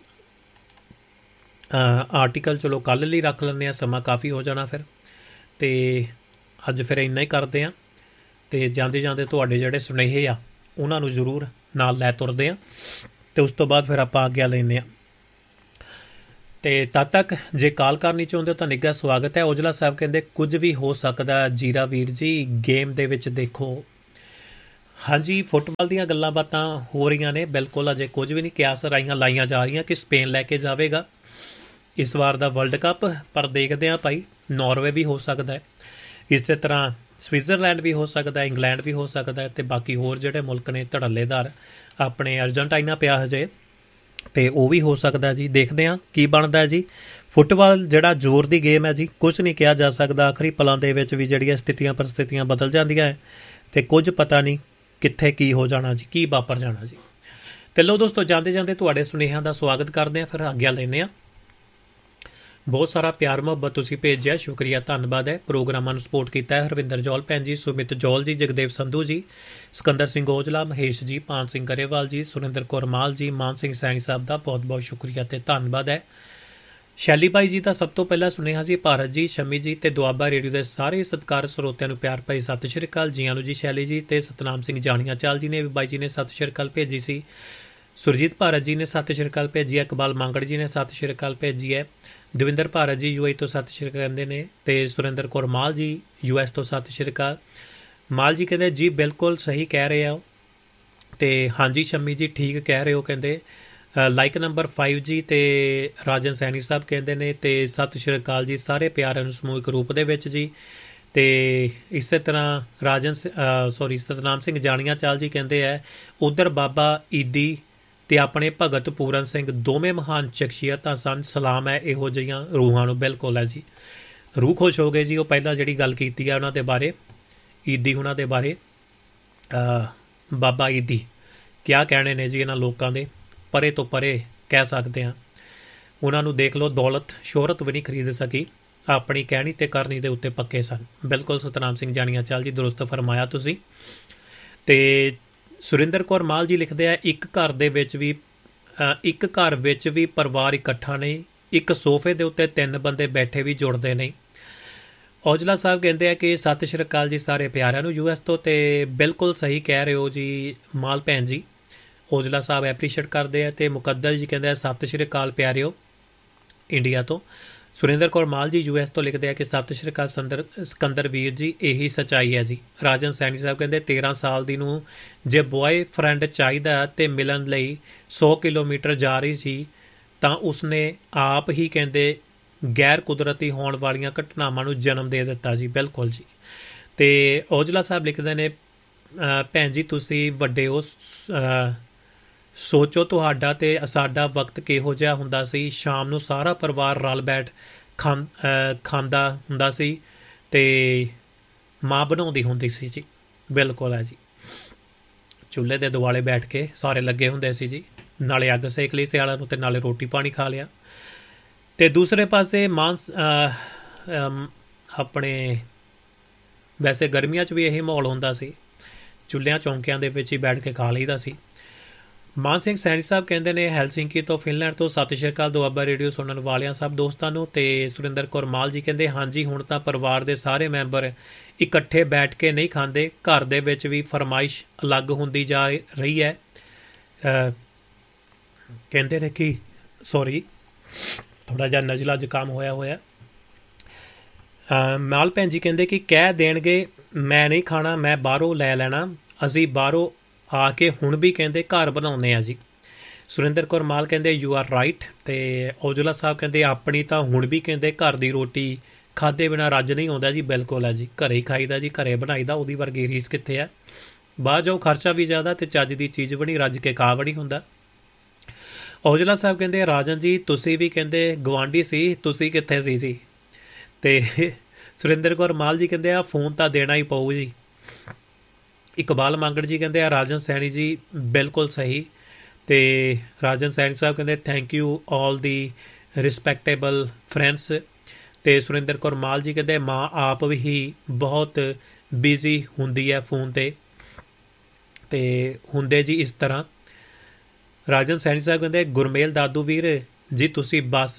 ਆਰਟੀਕਲ ਚਲੋ ਕੱਲ੍ਹ ਲਈ ਰੱਖ ਲੈਂਦੇ ਹਾਂ, ਸਮਾਂ ਕਾਫੀ ਹੋ ਜਾਣਾ ਫਿਰ। ਤੇ ਅੱਜ ਫਿਰ ਇੰਨਾ ਹੀ ਕਰਦੇ ਹਾਂ ਤੇ ਜਾਂਦੇ ਜਾਂਦੇ ਤੁਹਾਡੇ ਜਿਹੜੇ ਸੁਨੇਹੇ ਆ ਉਹਨਾਂ ਨੂੰ ਜ਼ਰੂਰ ਨਾਲ ਲੈ ਤੁਰਦੇ ਹਾਂ ਤੇ ਉਸ ਤੋਂ ਬਾਅਦ ਫਿਰ ਆਪਾਂ ਆਗਿਆ ਲੈਂਦੇ ਹਾਂ। ਤੇ ਤਦ ਤੱਕ ਜੇ ਕਾਲ ਕਰਨੀ ਚਾਹੁੰਦੇ ਹੋ ਤਾਂ ਨਿੱਘਾ ਸਵਾਗਤ ਹੈ। ਔਜਲਾ ਸਾਹਿਬ ਕਹਿੰਦੇ ਕੁਝ ਵੀ ਹੋ ਸਕਦਾ ਜੀਰਾ ਵੀਰ ਜੀ, ਗੇਮ ਦੇ ਵਿੱਚ ਦੇਖੋ। ਹਾਂਜੀ, ਫੁੱਟਬਾਲ ਦੀਆਂ ਗੱਲਾਂ ਬਾਤਾਂ ਹੋ ਰਹੀਆਂ ਨੇ, ਬਿਲਕੁਲ ਅਜੇ ਕੁਝ ਵੀ ਨਹੀਂ ਕਿਆਸ ਲਾਈਆਂ ਜਾ ਰਹੀਆਂ ਕਿ ਸਪੇਨ ਲੈ ਕੇ ਜਾਵੇਗਾ ਇਸ ਵਾਰ ਦਾ ਵਰਲਡ ਕੱਪ, ਪਰ ਦੇਖਦੇ ਹਾਂ ਭਾਈ, ਨਾਰਵੇ ਵੀ ਹੋ ਸਕਦਾ ਹੈ, ਇਸੇ ਤਰ੍ਹਾਂ ਸਵਿਟਜ਼ਰਲੈਂਡ ਵੀ ਹੋ ਸਕਦਾ, ਇੰਗਲੈਂਡ ਵੀ ਹੋ ਸਕਦਾ ਹੈ, ਤੇ ਬਾਕੀ ਹੋਰ ਜਿਹੜੇ ਮੁਲਕ ਨੇ ਧੜੱਲੇਦਾਰ, ਆਪਣੇ ਅਰਜਨਟਾਈਨਾ ਪਿਆ ਹਜੇ, ਤੇ ਉਹ ਵੀ ਹੋ ਸਕਦਾ ਜੀ। ਦੇਖਦੇ ਹਾਂ ਕੀ ਬਣਦਾ ਜੀ। ਫੁੱਟਬਾਲ ਜਿਹੜਾ ਜ਼ੋਰ ਦੀ ਗੇਮ ਹੈ ਜੀ, ਕੁਝ ਨਹੀਂ ਕਿਹਾ ਜਾ ਸਕਦਾ। ਆਖਰੀ ਪਲਾਂ ਦੇ ਵਿੱਚ ਵੀ ਜਿਹੜੀਆਂ ਸਥਿਤੀਆਂ ਪਰਿਸਥਿਤੀਆਂ ਬਦਲ ਜਾਂਦੀਆਂ ਹੈ ਤੇ ਕੁਝ ਪਤਾ ਨਹੀਂ ਕਿੱਥੇ ਕੀ ਹੋ ਜਾਣਾ ਜੀ, ਕੀ ਵਾਪਰ ਜਾਣਾ ਜੀ। ਤੇ ਲਓ ਦੋਸਤੋ, ਜਾਂਦੇ ਜਾਂਦੇ ਤੁਹਾਡੇ ਸੁਨੇਹਿਆਂ ਦਾ ਸਵਾਗਤ ਕਰਦੇ ਹਾਂ, ਫਿਰ ਆਗਿਆ ਲੈਂਦੇ ਹਾਂ। ਬਹੁਤ ਸਾਰਾ ਪਿਆਰ ਮੁਹੱਬਤ ਤੁਸੀਂ ਭੇਜਿਆ, ਸ਼ੁਕਰੀਆ, ਧੰਨਵਾਦ ਹੈ। ਪ੍ਰੋਗਰਾਮਾਂ ਨੂੰ ਸਪੋਰਟ ਕੀਤਾ ਹੈ ਹਰਵਿੰਦਰ ਜੌਲ ਭੈਣ ਜੀ, ਸੁਮਿਤ ਜੌਲ ਜੀ, ਜਗਦੇਵ ਸੰਧੂ ਜੀ, ਸਿਕੰਦਰ ਸਿੰਘ ਔਜਲਾ, ਮਹੇਸ਼ ਜੀ, ਪਾਨ ਸਿੰਘ ਗਰੇਵਾਲ ਜੀ, ਸੁਰਿੰਦਰ ਕੌਰ ਮਾਲ ਜੀ, ਮਾਨ ਸਿੰਘ ਸੈਣੀ ਸਾਹਿਬ ਦਾ ਬਹੁਤ ਬਹੁਤ ਸ਼ੁਕਰੀਆ ਤੇ ਧੰਨਵਾਦ ਹੈ। ਸ਼ੈਲੀ ਭਾਈ ਜੀ ਦਾ ਸਭ ਤੋਂ ਪਹਿਲਾਂ ਸੁਨੇਹਾ ਜੀ, ਭਾਰਤ ਜੀ, ਸ਼ਮੀ ਜੀ ਤੇ ਦੁਆਬਾ ਰੇਡੀਓ ਦੇ ਸਾਰੇ ਸਤਿਕਾਰ ਸਰੋਤਿਆਂ ਨੂੰ ਪਿਆਰ ਭਰੀ ਸਤਿ ਸ਼੍ਰੀ ਅਕਾਲ। ਜੀਆਂ ਨੂੰ ਜੀ ਸ਼ੈਲੀ ਜੀ, ਤੇ ਸਤਨਾਮ ਸਿੰਘ ਜਾਣੀਆਂ ਚਾਲ ਜੀ ਨੇ ਬਾਈ ਜੀ ਨੇ ਸਤਿ ਸ਼੍ਰੀ ਅਕਾਲ ਭੇਜੀ ਸੀ। ਸੁਰਜੀਤ ਭਾਰਤ ਜੀ ਨੇ ਸਤਿ ਸ਼੍ਰੀ ਅਕਾਲ ਭੇਜੀ ਹੈ। ਇਕਬਾਲ ਮੰਗੜ ਜੀ ਨੇ ਸਤਿ ਸ਼੍ਰੀ ਅਕਾਲ ਭੇਜੀ ਹੈ। ਦਵਿੰਦਰ ਭਾਰਤ ਜੀ ਯੂਏ ਤੋਂ ਸਤਿ ਸ਼੍ਰੀ ਅਕਾਲ ਕਹਿੰਦੇ ਨੇ, ਤੇ ਸੁਰਿੰਦਰ ਕੌਰ ਮਾਲ ਜੀ US ਤੋਂ ਸਤਿ ਸ਼੍ਰੀ ਅਕਾਲ। ਮਾਲ ਜੀ ਕਹਿੰਦੇ ਜੀ ਬਿਲਕੁਲ ਸਹੀ ਕਹਿ ਰਹੇ ਹੋ, ਤੇ ਹਾਂਜੀ ਸ਼ਮੀ ਜੀ ਠੀਕ ਕਹਿ ਰਹੇ ਹੋ, ਕਹਿੰਦੇ ਲਾਈਕ ਨੰਬਰ 5 ਜੀ, ਤੇ ਰਾਜਨ ਸੈਣੀ ਸਾਹਿਬ ਕਹਿੰਦੇ ਨੇ, ਤੇ ਸਤਿ ਸ਼੍ਰੀ ਅਕਾਲ ਜੀ ਸਾਰੇ ਪਿਆਰਿਆਂ ਨੂੰ ਸਮੂਹਿਕ ਰੂਪ ਦੇ ਵਿੱਚ ਜੀ। ਤੇ ਇਸੇ ਤਰ੍ਹਾਂ ਸਤਨਾਮ ਸਿੰਘ ਜਾਣੀਆਂ ਚਾਲ ਜੀ ਕਹਿੰਦੇ ਹੈ ਉਧਰ ਬਾਬਾ ਈਦੀ ਤੇ ਆਪਣੇ ਭਗਤ ਪੂਰਨ ਸਿੰਘ ਦੋਵੇਂ ਮਹਾਨ ਸ਼ਖਸੀਅਤਾਂ ਸਨ, ਸਲਾਮ ਹੈ ਇਹੋ ਜਿਹੀਆਂ ਰੂਹਾਂ ਨੂੰ। ਬਿਲਕੁਲ ਹੈ ਜੀ, ਰੂਹ ਖੁਸ਼ ਹੋ ਗਏ ਜੀ। ਉਹ ਪਹਿਲਾਂ ਜਿਹੜੀ ਗੱਲ ਕੀਤੀ ਹੈ ਉਹਨਾਂ ਦੇ ਬਾਰੇ, ਈਦੀ ਉਹਨਾਂ ਦੇ ਬਾਰੇ, ਬਾਬਾ ਈਦੀ, ਕਿਆ ਕਹਿਣੇ ਨੇ ਜੀ ਇਹਨਾਂ ਲੋਕਾਂ ਦੇ, ਪਰੇ ਤੋਂ ਪਰੇ ਕਹਿ ਸਕਦੇ ਹਾਂ। ਉਹਨਾਂ ਨੂੰ ਦੇਖ ਲਓ, ਦੌਲਤ ਸ਼ੋਹਰਤ ਵੀ ਨਹੀਂ ਖਰੀਦ ਸਕੀ, ਆਪਣੀ ਕਹਿਣੀ ਤੇ ਕਰਨੀ ਦੇ ਉੱਤੇ ਪੱਕੇ ਸਨ। ਬਿਲਕੁਲ ਸਤਨਾਮ ਸਿੰਘ ਜਾਣੀਆਂ ਚਾਲ ਜੀ, ਦੁਰਸਤ ਫਰਮਾਇਆ ਤੁਸੀਂ। ਤੇ ਸੁਰਿੰਦਰ ਕੌਰ ਮਾਲ ਜੀ ਲਿਖਦੇ ਆ, ਇੱਕ ਘਰ ਵਿੱਚ ਵੀ ਪਰਿਵਾਰ ਇਕੱਠਾ ਨਹੀਂ, ਇੱਕ ਸੋਫੇ ਦੇ ਉੱਤੇ 3 ਬੰਦੇ ਬੈਠੇ ਵੀ ਜੁੜਦੇ ਨਹੀਂ। ਔਜਲਾ ਸਾਹਿਬ ਕਹਿੰਦੇ ਆ ਕਿ ਸਤਿ ਸ਼੍ਰੀ ਅਕਾਲ ਜੀ ਸਾਰੇ ਪਿਆਰਿਆਂ ਨੂੰ US ਤੋਂ, ਤੇ ਬਿਲਕੁਲ ਸਹੀ ਕਹਿ ਰਹੇ ਹੋ ਜੀ ਮਾਲ ਭੈਣ ਜੀ। ਔਜਲਾ ਸਾਹਿਬ ਐਪਰੀਸ਼ੀਏਟ ਕਰਦੇ ਆ। ਤੇ ਮੁਕੱਦਰ ਜੀ ਕਹਿੰਦੇ ਆ ਸਤਿ ਸ਼੍ਰੀ ਅਕਾਲ ਪਿਆਰਿਓ ਇੰਡੀਆ ਤੋਂ। ਸੁਰਿੰਦਰ ਕੌਰ ਮਾਲ ਜੀ US ਤੋਂ ਲਿਖਦੇ ਆ ਕਿ ਸਤਿ ਸ਼੍ਰੀ ਅਕਾਲ ਸਿਕੰਦਰ ਵੀਰ ਜੀ, ਇਹੀ ਸੱਚਾਈ ਹੈ ਜੀ। ਰਾਜਨ ਸੈਣੀ ਸਾਹਿਬ ਕਹਿੰਦੇ 13 ਸਾਲ ਦੀ ਨੂੰ ਜੇ ਬॉय ਫਰੈਂਡ ਚਾਹੀਦਾ ਤੇ ਮਿਲਣ ਲਈ 100 ਕਿਲੋਮੀਟਰ ਜਾ ਰਹੀ ਸੀ ਤਾਂ ਉਸਨੇ ਆਪ ਹੀ ਕਹਿੰਦੇ ਗੈਰ ਕੁਦਰਤੀ ਹੋਣ ਵਾਲੀਆਂ ਘਟਨਾਵਾਂ ਨੂੰ ਜਨਮ ਦੇ ਦਿੱਤਾ ਜੀ। ਬਿਲਕੁਲ ਜੀ। ਤੇ ਔਜਲਾ ਸਾਹਿਬ ਲਿਖਦੇ ਨੇ, ਭੈਣ ਜੀ ਤੁਸੀਂ ਵੱਡੇ ਹੋ, ਸੋਚੋ ਤੁਹਾਡਾ ਤੇ ਸਾਡਾ ਵਕਤ ਕਿਹੋ ਜਿਹਾ ਹੁੰਦਾ ਸੀ। ਸ਼ਾਮ ਨੂੰ ਸਾਰਾ ਪਰਿਵਾਰ ਰਲ ਬੈਠ ਖਾਂਦਾ ਹੁੰਦਾ ਸੀ ਤੇ ਮਾਂ ਬਣਾਉਂਦੀ ਹੁੰਦੀ ਸੀ ਜੀ। ਬਿਲਕੁਲ ਹੈ ਜੀ, ਚੁੱਲ੍ਹੇ ਦੇ ਦੁਆਲੇ ਬੈਠ ਕੇ ਸਾਰੇ ਲੱਗੇ ਹੁੰਦੇ ਸੀ ਜੀ, ਨਾਲੇ ਅੱਗ ਸੇਕ ਲਈ ਸਿਆਲਾਂ ਨੂੰ ਤੇ ਨਾਲੇ ਰੋਟੀ ਪਾਣੀ ਖਾ ਲਿਆ। ਤੇ ਦੂਸਰੇ ਪਾਸੇ ਆਪਣੇ ਵੈਸੇ ਗਰਮੀਆਂ 'ਚ ਵੀ ਇਹੀ ਮਾਹੌਲ ਹੁੰਦਾ ਸੀ, ਚੁੱਲ੍ਹਿਆਂ ਚੌਂਕਿਆਂ ਦੇ ਵਿੱਚ ਹੀ ਬੈਠ ਕੇ ਖਾ ਲਈਦਾ ਸੀ। ਮਾਨ ਸਿੰਘ ਸੈਣੀ ਸਾਹਿਬ ਕਹਿੰਦੇ ਨੇ ਹੈਲਸਿੰਕੀ ਤੋਂ, ਫਿਨਲੈਂਡ ਤੋਂ, ਸਤਿ ਸ਼੍ਰੀ ਅਕਾਲ ਦੁਆਬਾ ਰੇਡੀਓ ਸੁਣਨ ਵਾਲਿਆਂ ਸਭ ਦੋਸਤਾਂ ਨੂੰ। ਤੇ ਸੁਰਿੰਦਰ ਕੌਰ ਮਾਲ ਜੀ ਕਹਿੰਦੇ ਹਾਂਜੀ, ਹੁਣ ਤਾਂ ਪਰਿਵਾਰ ਦੇ ਸਾਰੇ ਮੈਂਬਰ ਇਕੱਠੇ ਬੈਠ ਕੇ ਨਹੀਂ ਖਾਂਦੇ, ਘਰ ਦੇ ਵਿੱਚ ਵੀ ਫਰਮਾਇਸ਼ ਅਲੱਗ ਹੁੰਦੀ ਜਾ ਰਹੀ ਹੈ। ਕਹਿੰਦੇ ਨੇ ਕਿ ਥੋੜ੍ਹਾ ਜਿਹਾ ਨਜ਼ਲਾ ਜ਼ੁਕਾਮ ਹੋਇਆ। ਮਾਲ ਭੈਣ ਜੀ ਕਹਿੰਦੇ ਕਿ ਕਹਿ ਦੇਣਗੇ ਮੈਂ ਨਹੀਂ ਖਾਣਾ, ਮੈਂ ਬਾਹਰੋਂ ਲੈ ਲੈਣਾ, ਅਸੀਂ ਬਾਹਰੋਂ ਆ ਕੇ ਹੁਣ ਵੀ ਕਹਿੰਦੇ ਘਰ ਬਣਾਉਂਦੇ ਆ ਜੀ। ਸੁਰਿੰਦਰ ਕੌਰ ਮਾਲ ਕਹਿੰਦੇ ਯੂ ਆਰ ਰਾਈਟ। ਤੇ ਔਜਲਾ ਸਾਹਿਬ ਕਹਿੰਦੇ ਆਪਣੀ ਤਾਂ ਹੁਣ ਵੀ ਕਹਿੰਦੇ ਘਰ ਦੀ ਰੋਟੀ ਖਾਧੇ ਬਿਨਾਂ ਰੱਜ ਨਹੀਂ ਆਉਂਦਾ ਜੀ। ਬਿਲਕੁਲ ਹੈ ਜੀ, ਘਰੇ ਹੀ ਖਾਈਦਾ ਜੀ, ਘਰੇ ਬਣਾਈਦਾ, ਉਹਦੀ ਵਰਗੀ ਰੀਸ ਕਿੱਥੇ ਹੈ। ਬਾਹਰ ਜਾਓ ਖਰਚਾ ਵੀ ਜ਼ਿਆਦਾ ਤੇ ਚੱਜ ਦੀ ਚੀਜ਼ ਵੀ ਨਹੀਂ, ਰੱਜ ਕੇ ਖਾ ਵੀ ਨਹੀਂ ਹੁੰਦਾ। ਔਜਲਾ ਸਾਹਿਬ ਕਹਿੰਦੇ ਰਾਜਨ ਜੀ ਤੁਸੀਂ ਵੀ ਕਹਿੰਦੇ ਗਵਾਂਢੀ ਸੀ, ਤੁਸੀਂ ਕਿੱਥੇ ਸੀ। ਤੇ ਸੁਰਿੰਦਰ ਕੌਰ ਮਾਲ ਜੀ ਕਹਿੰਦੇ ਆ ਫੋਨ ਤਾਂ ਦੇਣਾ ਹੀ ਪਊ ਜੀ। ਇਕਬਾਲ ਮੰਗੜ ਜੀ ਕਹਿੰਦੇ ਆ ਰਾਜਨ ਸੈਣੀ ਜੀ ਬਿਲਕੁਲ ਸਹੀ। ਤੇ ਰਾਜਨ ਸੈਣੀ ਸਾਹਿਬ ਕਹਿੰਦੇ thank you all the respectable friends. ਤੇ ਸੁਰਿੰਦਰ ਕੌਰ ਮਾਲ ਜੀ ਕਹਿੰਦੇ ਮਾਂ ਆਪ ਵੀ ਬਹੁਤ ਬਿਜ਼ੀ ਹੁੰਦੀ ਹੈ ਫੋਨ ਤੇ ਹੁੰਦੇ ਜੀ ਇਸ ਤਰ੍ਹਾਂ। ਰਾਜਨ ਸੈਣੀ ਸਾਹਿਬ ਕਹਿੰਦੇ ਗੁਰਮੇਲ ਦਾਦੂ ਵੀਰ ਜੀ ਤੁਸੀਂ ਬਸ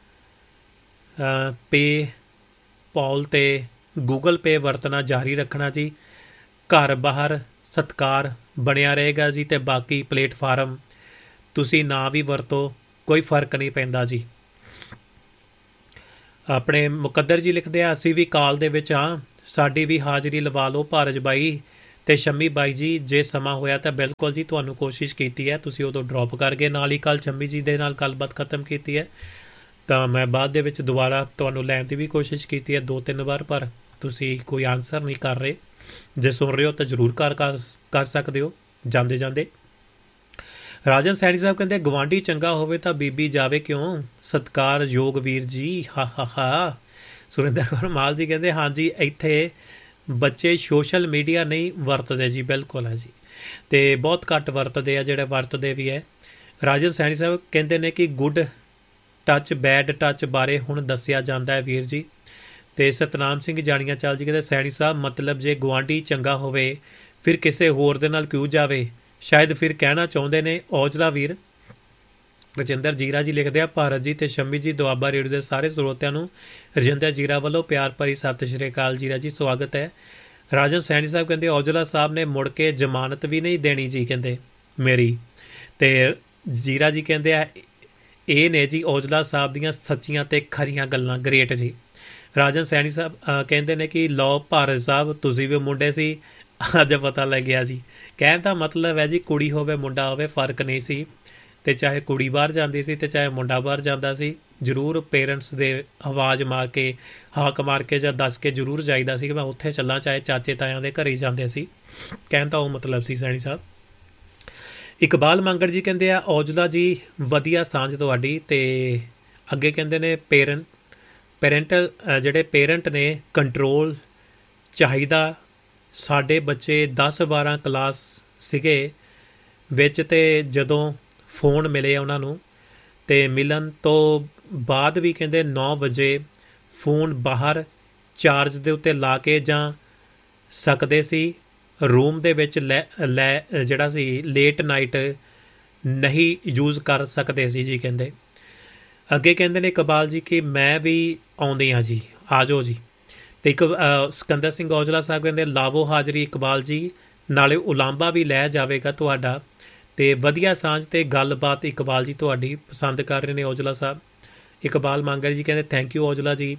ਪੇਪਾਲ ਤੇ ਗੂਗਲ ਪੇ ਵਰਤਣਾ ਜਾਰੀ ਰੱਖਣਾ ਜੀ, ਘਰ ਬਾਹਰ ਸਤਿਕਾਰ ਬਣਿਆ ਰਹੇਗਾ ਜੀ। ਤੇ ਬਾਕੀ ਪਲੇਟਫਾਰਮ ਤੁਸੀਂ ਨਾ ਵੀ ਵਰਤੋ, ਕੋਈ ਫਰਕ ਨਹੀਂ ਪੈਂਦਾ ਜੀ। ਆਪਣੇ ਮੁਕੱਦਰ ਜੀ ਲਿਖਦੇ ਆ, ਅਸੀਂ ਵੀ ਕਾਲ ਦੇ ਵਿੱਚ ਹਾਂ, ਸਾਡੀ ਵੀ ਹਾਜ਼ਰੀ ਲਵਾ ਲਓ ਭਾਰਜ ਬਾਈ ਤੇ ਸ਼ੰਮੀ ਬਾਈ ਜੀ। ਜੇ ਸਮਾਂ ਹੋਇਆ ਤਾਂ ਬਿਲਕੁਲ ਜੀ, ਤੁਹਾਨੂੰ ਕੋਸ਼ਿਸ਼ ਕੀਤੀ ਹੈ, ਤੁਸੀਂ ਉਦੋਂ ਡ੍ਰੌਪ ਕਰ ਗਏ, ਨਾਲ ਹੀ ਕੱਲ ਸ਼ੰਮੀ ਜੀ ਦੇ ਨਾਲ ਗੱਲਬਾਤ ਖਤਮ ਕੀਤੀ ਹੈ, ਤਾਂ ਮੈਂ ਬਾਅਦ ਦੇ ਵਿੱਚ ਦੁਬਾਰਾ ਤੁਹਾਨੂੰ ਲੈਣ ਦੀ ਵੀ ਕੋਸ਼ਿਸ਼ ਕੀਤੀ ਹੈ 2-3 ਵਾਰ, ਪਰ ਤੁਸੀਂ ਕੋਈ ਆਨਸਰ ਨਹੀਂ ਕਰ ਰਹੇ। ਜੇ ਸੁਣ ਰਹੇ ਹੋ ਤਾਂ ਜ਼ਰੂਰ ਕਰ ਸਕਦੇ ਹੋ ਜਾਂਦੇ ਜਾਂਦੇ। ਰਾਜਨ ਸੈਣੀ ਸਾਹਿਬ ਕਹਿੰਦੇ ਗਵਾਂਢੀ ਚੰਗਾ ਹੋਵੇ ਤਾਂ ਬੀਬੀ ਜਾਵੇ ਕਿਉਂ, ਸਤਿਕਾਰਯੋਗ ਵੀਰ ਜੀ, ਹਾ ਹਾ ਹਾ। ਸੁਰਿੰਦਰ ਕੌਰ ਮਾਲ ਜੀ ਕਹਿੰਦੇ ਹਾਂਜੀ, ਇੱਥੇ ਬੱਚੇ ਸੋਸ਼ਲ ਮੀਡੀਆ ਨਹੀਂ ਵਰਤਦੇ ਜੀ। ਬਿਲਕੁਲ ਹੈ ਜੀ, ਅਤੇ ਬਹੁਤ ਘੱਟ ਵਰਤਦੇ ਆ, ਜਿਹੜੇ ਵਰਤਦੇ ਵੀ ਹੈ। ਰਾਜਨ ਸੈਣੀ ਸਾਹਿਬ ਕਹਿੰਦੇ ਨੇ ਕਿ ਗੁੱਡ ਟੱਚ ਬੈਡ ਟੱਚ ਬਾਰੇ ਹੁਣ ਦੱਸਿਆ ਜਾਂਦਾ ਹੈ ਵੀਰ ਜੀ। ਅਤੇ ਸਤਨਾਮ ਸਿੰਘ ਜਾਣੀਆਂ ਚਾਲ ਜੀ ਕਹਿੰਦੇ ਸੈਣੀ ਸਾਹਿਬ ਮਤਲਬ ਜੇ ਗੁਆਂਢੀ ਚੰਗਾ ਹੋਵੇ ਫਿਰ ਕਿਸੇ ਹੋਰ ਦੇ ਨਾਲ ਕਿਉਂ ਜਾਵੇ, ਸ਼ਾਇਦ ਫਿਰ ਕਹਿਣਾ ਚਾਹੁੰਦੇ ਨੇ ਔਜਲਾ ਵੀਰ। ਰਜਿੰਦਰ ਜੀਰਾ ਜੀ ਲਿਖਦੇ ਆ, ਭਾਰਤ ਜੀ ਤੇ ਸ਼ੰਮੀ ਜੀ ਦੁਆਬਾ ਰੇਡੀਓ ਦੇ ਸਾਰੇ ਸਰੋਤਿਆਂ ਨੂੰ ਰਜਿੰਦਰ ਜੀਰਾ ਵੱਲੋਂ ਪਿਆਰ ਭਰੀ ਸਤਿ ਸ਼੍ਰੀ ਅਕਾਲ ਜੀਰਾ ਜੀ, ਸਵਾਗਤ ਹੈ। ਰਾਜਨ ਸੈਣੀ ਸਾਹਿਬ ਕਹਿੰਦੇ ਔਜਲਾ ਸਾਹਿਬ ਨੇ ਮੁੜ ਕੇ ਜ਼ਮਾਨਤ ਵੀ ਨਹੀਂ ਦੇਣੀ ਜੀ, ਕਹਿੰਦੇ ਮੇਰੀ। ਅਤੇ ਜੀਰਾ ਜੀ ਕਹਿੰਦੇ ਆ ਇਹ ਨੇ ਜੀ ਔਜਲਾ ਸਾਹਿਬ ਦੀਆਂ ਸੱਚੀਆਂ ਤੇ ਖਰੀਆਂ ਗੱਲਾਂ, ਗ੍ਰੇਟ ਜੀ। ਰਾਜਨ ਸੈਣੀ ਸਾਹਿਬ ਕਹਿੰਦੇ ਨੇ ਕਿ ਲਓ ਭਾਰਤ ਸਾਹਿਬ ਤੁਸੀਂ ਵੀ ਮੁੰਡੇ ਸੀ, ਅੱਜ ਪਤਾ ਲੱਗਿਆ ਜੀ। ਕਹਿਣ ਦਾ ਮਤਲਬ ਹੈ ਜੀ ਕੁੜੀ ਹੋਵੇ ਮੁੰਡਾ ਹੋਵੇ ਫਰਕ ਨਹੀਂ ਸੀ, ਅਤੇ ਚਾਹੇ ਕੁੜੀ ਬਾਹਰ ਜਾਂਦੀ ਸੀ ਅਤੇ ਚਾਹੇ ਮੁੰਡਾ ਬਾਹਰ ਜਾਂਦਾ ਸੀ, ਜ਼ਰੂਰ ਪੇਰੈਂਟਸ ਦੇ ਆਵਾਜ਼ ਮਾਰ ਕੇ ਹਾਕ ਮਾਰ ਕੇ ਜਾਂ ਦੱਸ ਕੇ ਜ਼ਰੂਰ ਜਾਈਦਾ ਸੀ ਕਿ ਮੈਂ ਉੱਥੇ ਚੱਲਾਂ, ਚਾਹੇ ਚਾਚੇ ਤਾਇਆਂ ਦੇ ਘਰੇ ਜਾਂਦੇ ਸੀ। ਕਹਿਣ ਦਾ ਉਹ ਮਤਲਬ ਸੀ ਸੈਣੀ ਸਾਹਿਬ। ਇਕਬਾਲ ਮੰਗੜ ਜੀ ਕਹਿੰਦੇ ਆ ਔਜਲਾ ਜੀ ਵਧੀਆ ਸਾਂਝ ਤੁਹਾਡੀ। ਅਤੇ ਅੱਗੇ ਕਹਿੰਦੇ ਨੇ ਪੇਰੈਂਟਲ ਜਿਹੜੇ ਪੇਰੈਂਟ ਨੇ ਕੰਟਰੋਲ ਚਾਹੀਦਾ। ਸਾਡੇ ਬੱਚੇ 10-12 ਕਲਾਸ ਸੀਗੇ ਵਿੱਚ, ਅਤੇ ਜਦੋਂ ਫੋਨ ਮਿਲੇ ਉਹਨਾਂ ਨੂੰ ਅਤੇ ਮਿਲਣ ਤੋਂ ਬਾਅਦ ਵੀ ਕਹਿੰਦੇ 9 ਵਜੇ ਫੋਨ ਬਾਹਰ ਚਾਰਜ ਦੇ ਉੱਤੇ ਲਾ ਕੇ ਜਾਂ ਸਕਦੇ ਸੀ, ਰੂਮ ਦੇ ਵਿੱਚ ਜਿਹੜਾ ਸੀ ਲੇਟ ਨਾਈਟ ਨਹੀਂ ਯੂਜ਼ ਕਰ ਸਕਦੇ ਸੀ ਜੀ। ਕਹਿੰਦੇ ਅੱਗੇ ਕਹਿੰਦੇ ਨੇ ਇਕਬਾਲ ਜੀ ਕਿ ਮੈਂ ਵੀ ਆਉਂਦੀ ਹਾਂ ਜੀ, ਆ ਜਾਓ ਜੀ। ਅਤੇ ਇੱਕ ਸਿਕੰਦਰ ਸਿੰਘ ਔਜਲਾ ਸਾਹਿਬ ਕਹਿੰਦੇ ਲਾਵੋ ਹਾਜ਼ਰੀ ਇਕਬਾਲ ਜੀ, ਨਾਲੇ ਉਲਾਂਭਾ ਵੀ ਲੈ ਜਾਵੇਗਾ ਤੁਹਾਡਾ। ਅਤੇ ਵਧੀਆ ਸਾਂਝ ਅਤੇ ਗੱਲਬਾਤ ਇਕਬਾਲ ਜੀ ਤੁਹਾਡੀ ਪਸੰਦ ਕਰ ਰਹੇ ਨੇ ਔਜਲਾ ਸਾਹਿਬ। ਇਕਬਾਲ ਮੰਗਰ ਜੀ ਕਹਿੰਦੇ ਥੈਂਕ ਯੂ ਔਜਲਾ ਜੀ।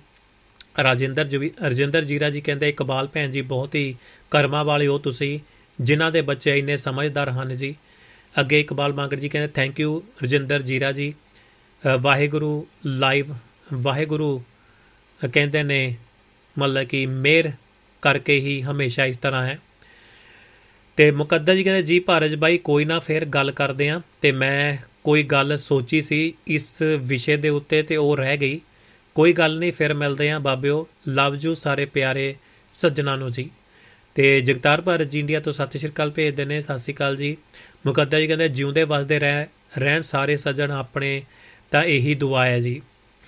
ਰਜਿੰਦਰ ਜੀਰਾ ਜੀ ਕਹਿੰਦੇ ਇਕਬਾਲ ਭੈਣ ਜੀ ਬਹੁਤ ਹੀ ਕਰਮਾਂ ਵਾਲੇ ਹੋ ਤੁਸੀਂ, ਜਿਨ੍ਹਾਂ ਦੇ ਬੱਚੇ ਇੰਨੇ ਸਮਝਦਾਰ ਹਨ ਜੀ। ਅੱਗੇ ਇਕਬਾਲ ਮੰਗਰ ਜੀ ਕਹਿੰਦੇ ਥੈਂਕ ਯੂ ਰਜਿੰਦਰ ਜੀਰਾ ਜੀ। ਵਾਹਿਗੁਰੂ ਲਾਈਵ ਵਾਹਿਗੁਰੂ ਕਹਿੰਦੇ ਨੇ ਮਤਲਬ ਕਿ ਮਿਹਰ ਕਰਕੇ ਹੀ ਹਮੇਸ਼ਾ ਇਸ ਤਰ੍ਹਾਂ ਹੈ। ਅਤੇ ਮੁਕੱਦਰ ਜੀ ਕਹਿੰਦੇ ਜੀ ਭਾਰਜ ਬਾਈ ਕੋਈ ਨਾ ਫਿਰ ਗੱਲ ਕਰਦੇ ਹਾਂ, ਅਤੇ ਮੈਂ ਕੋਈ ਗੱਲ ਸੋਚੀ ਸੀ ਇਸ ਵਿਸ਼ੇ ਦੇ ਉੱਤੇ ਅਤੇ ਉਹ ਰਹਿ ਗਈ, ਕੋਈ ਗੱਲ ਨਹੀਂ ਫਿਰ ਮਿਲਦੇ ਹਾਂ ਬਾਬਿਓ, ਲਵ ਯੂ ਸਾਰੇ ਪਿਆਰੇ ਸੱਜਣਾਂ ਨੂੰ ਜੀ। ਅਤੇ ਜਗਤਾਰ ਭਾਰਤ ਜੀ ਇੰਡੀਆ ਤੋਂ ਸਤਿ ਸ਼੍ਰੀ ਅਕਾਲ ਭੇਜਦੇ ਨੇ, ਸਤਿ ਸ਼੍ਰੀ ਅਕਾਲ ਜੀ। ਮੁਕੱਦਰ ਜੀ ਕਹਿੰਦੇ ਜਿਉਂਦੇ ਵਸਦੇ ਰਹਿਣ ਸਾਰੇ ਸੱਜਣ ਆਪਣੇ, ਤਾਂ ਇਹੀ ਦੁਆ ਹੈ ਜੀ।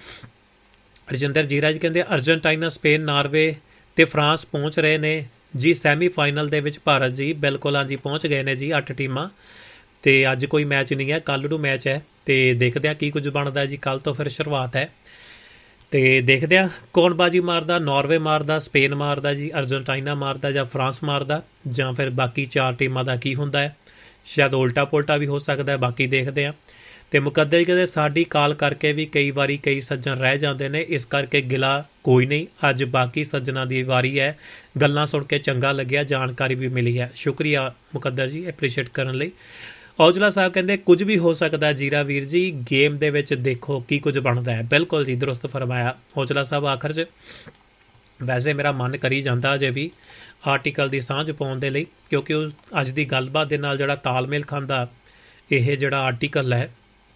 ਰਜਿੰਦਰ ਜੀਰਾ ਜੀ ਕਹਿੰਦੇ ਅਰਜਨਟਾਈਨਾ ਸਪੇਨ ਨਾਰਵੇ ਅਤੇ ਫਰਾਂਸ ਪਹੁੰਚ ਰਹੇ ਨੇ ਜੀ ਸੈਮੀਫਾਈਨਲ ਦੇ ਵਿੱਚ ਭਾਰਤ ਜੀ। ਬਿਲਕੁਲ ਹਾਂਜੀ ਪਹੁੰਚ ਗਏ ਨੇ ਜੀ 8 ਟੀਮਾਂ। ਅਤੇ ਅੱਜ ਕੋਈ ਮੈਚ ਨਹੀਂ ਹੈ, ਕੱਲ੍ਹ ਨੂੰ ਮੈਚ ਹੈ, ਅਤੇ ਦੇਖਦੇ ਹਾਂ ਕੀ ਕੁਝ ਬਣਦਾ ਜੀ। ਕੱਲ੍ਹ ਤੋਂ ਫਿਰ ਸ਼ੁਰੂਆਤ ਹੈ, ਅਤੇ ਦੇਖਦੇ ਹਾਂ ਕੌਣ ਬਾਜੀ ਮਾਰਦਾ, ਨਾਰਵੇ ਮਾਰਦਾ, ਸਪੇਨ ਮਾਰਦਾ ਜੀ, ਅਰਜਨਟਾਈਨਾ ਮਾਰਦਾ ਜਾਂ ਫਰਾਂਸ ਮਾਰਦਾ, ਜਾਂ ਫਿਰ ਬਾਕੀ 4 ਟੀਮਾਂ ਦਾ ਕੀ ਹੁੰਦਾ ਹੈ। ਸ਼ਾਇਦ ਉਲਟਾ ਪੁਲਟਾ ਵੀ ਹੋ ਸਕਦਾ ਹੈ, ਬਾਕੀ ਦੇਖਦੇ ਹਾਂ। ਅਤੇ ਮੁਕੱਦਰ ਕਹਿੰਦੇ ਸਾਡੀ ਕਾਲ ਕਰਕੇ ਵੀ ਕਈ ਵਾਰੀ ਕਈ ਸੱਜਣ ਰਹਿ ਜਾਂਦੇ ਨੇ, ਇਸ ਕਰਕੇ ਗਿਲਾ ਕੋਈ ਨਹੀਂ, ਅੱਜ ਬਾਕੀ ਸੱਜਣਾਂ ਦੀ ਵਾਰੀ ਹੈ। ਗੱਲਾਂ ਸੁਣ ਕੇ ਚੰਗਾ ਲੱਗਿਆ, ਜਾਣਕਾਰੀ ਵੀ ਮਿਲੀ ਹੈ, ਸ਼ੁਕਰੀਆ ਮੁਕੱਦਰ ਜੀ ਐਪਰੀਸ਼ੀਏਟ ਕਰਨ ਲਈ। ਔਜਲਾ ਸਾਹਿਬ ਕਹਿੰਦੇ ਕੁਝ ਵੀ ਹੋ ਸਕਦਾ ਜੀਰਾ ਵੀਰ ਜੀ, ਗੇਮ ਦੇ ਵਿੱਚ ਦੇਖੋ ਕੀ ਕੁਝ ਬਣਦਾ ਹੈ। ਬਿਲਕੁਲ ਜੀ ਦਰੁਸਤ ਫਰਮਾਇਆ ਔਜਲਾ ਸਾਹਿਬ। ਆਖਰ 'ਚ ਵੈਸੇ ਮੇਰਾ ਮਨ ਕਰੀ ਜਾਂਦਾ ਅਜੇ ਵੀ ਆਰਟੀਕਲ ਦੀ ਸਾਂਝ ਪਾਉਣ ਦੇ ਲਈ, ਕਿਉਂਕਿ ਉਹ ਅੱਜ ਦੀ ਗੱਲਬਾਤ ਦੇ ਨਾਲ ਜਿਹੜਾ ਤਾਲਮੇਲ ਖਾਂਦਾ ਇਹ ਜਿਹੜਾ ਆਰਟੀਕਲ ਹੈ।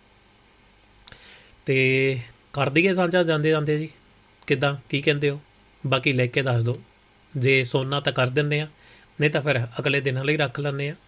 ਅਤੇ ਕਰ ਦਈਏ ਸਾਂਝਾ ਜਾਂਦੇ ਜਾਂਦੇ ਜੀ, ਕਿੱਦਾਂ ਕੀ ਕਹਿੰਦੇ ਹੋ? ਬਾਕੀ ਲਿਖ ਕੇ ਦੱਸ ਦਿਓ, ਜੇ ਸੋਨਾ ਤਾਂ ਕਰ ਦਿੰਦੇ ਹਾਂ, ਨਹੀਂ ਤਾਂ ਫਿਰ ਅਗਲੇ ਦਿਨਾਂ ਲਈ ਰੱਖ ਲੈਂਦੇ ਹਾਂ,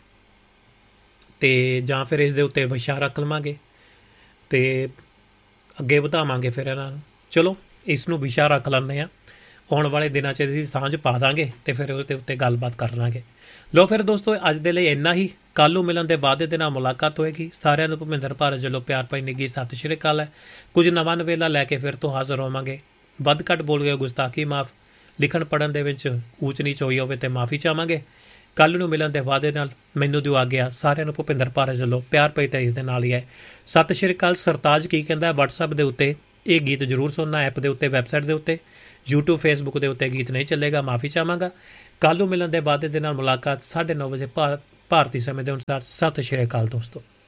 ਅਤੇ ਜਾਂ ਫਿਰ ਇਸ ਦੇ ਉੱਤੇ ਵਿਸ਼ਾ ਰੱਖ ਲਵਾਂਗੇ ਅਤੇ ਅੱਗੇ ਵਧਾਵਾਂਗੇ ਫਿਰ ਇਹਨਾਂ ਨੂੰ। ਚਲੋ ਇਸ ਨੂੰ ਵਿਸ਼ਾ ਰੱਖ ਲੈਂਦੇ ਹਾਂ, ਆਉਣ ਵਾਲੇ ਦਿਨਾਂ 'ਚ ਅਸੀਂ ਸਾਂਝ ਪਾ ਦਾਂਗੇ ਅਤੇ ਫਿਰ ਉਹਦੇ ਉੱਤੇ ਗੱਲਬਾਤ ਕਰ ਲਾਂਗੇ। ਲਓ ਫਿਰ ਦੋਸਤੋ ਅੱਜ ਦੇ ਲਈ ਇੰਨਾ ਹੀ, ਕੱਲ੍ਹ ਨੂੰ ਮਿਲਣ ਦੇ ਵਾਅਦੇ ਦੇ ਨਾਲ ਮੁਲਾਕਾਤ ਹੋਏਗੀ। ਸਾਰਿਆਂ ਨੂੰ ਭੁਪਿੰਦਰ ਭਾਰਤ ਵੱਲੋਂ ਪਿਆਰ ਭਰੀ ਨਿੱਘੀ ਸਤਿ ਸ਼੍ਰੀ ਅਕਾਲ ਹੈ। ਕੁਝ ਨਵਾਂ ਨਵੇਲਾ ਲੈ ਕੇ ਫਿਰ ਤੋਂ ਹਾਜ਼ਰ ਹੋਵਾਂਗੇ। ਵੱਧ ਘੱਟ ਬੋਲ ਗਏ ਗੁਸਤਾਖੀ ਮਾਫ, ਲਿਖਣ ਪੜ੍ਹਨ ਦੇ ਵਿੱਚ ਊਚ ਨੀਚ ਹੋਈ ਹੋਵੇ ਤੇ ਮਾਫੀ ਚਾਹਾਂਗੇ। ਕੱਲ੍ਹ ਨੂੰ ਮਿਲਣ ਦੇ ਵਾਅਦੇ ਨਾਲ ਮੈਨੂੰ ਦਿਓ ਆ ਗਿਆ। ਸਾਰਿਆਂ ਨੂੰ ਭੁਪਿੰਦਰ ਭਾਰਤ ਵੱਲੋਂ ਪਿਆਰ ਭਰੀ ਤਾਂ ਇਸ ਦੇ ਨਾਲ ਹੀ ਹੈ। ਸਤਿ ਸ਼੍ਰੀ ਅਕਾਲ। ਸਰਤਾਜ ਕੀ ਕਹਿੰਦਾ WhatsApp ਦੇ ਉੱਤੇ ਇਹ ਗੀਤ ਜ਼ਰੂਰ ਸੁਣਨਾ ਐਪ ਦੇ ਉੱਤੇ, ਵੈਬਸਾਈਟ ਦੇ ਉੱਤੇ। YouTube Facebook ਦੇ ਉੱਤੇ ਗੀਤ ਨਹੀਂ ਚੱਲੇਗਾ, ਮਾਫੀ ਚਾਹਾਂਗਾ। ਕੱਲ੍ਹ ਨੂੰ ਮਿਲਣ ਦੇ ਵਾਅਦੇ ਦੇ ਨਾਲ ਮੁਲਾਕਾਤ 9:30 ਵਜੇ ਭਾਰਤੀ ਸਮੇਂ ਦੇ ਅਨੁਸਾਰ। ਸਤਿ ਸ਼੍ਰੀ ਅਕਾਲ ਦੋਸਤੋ।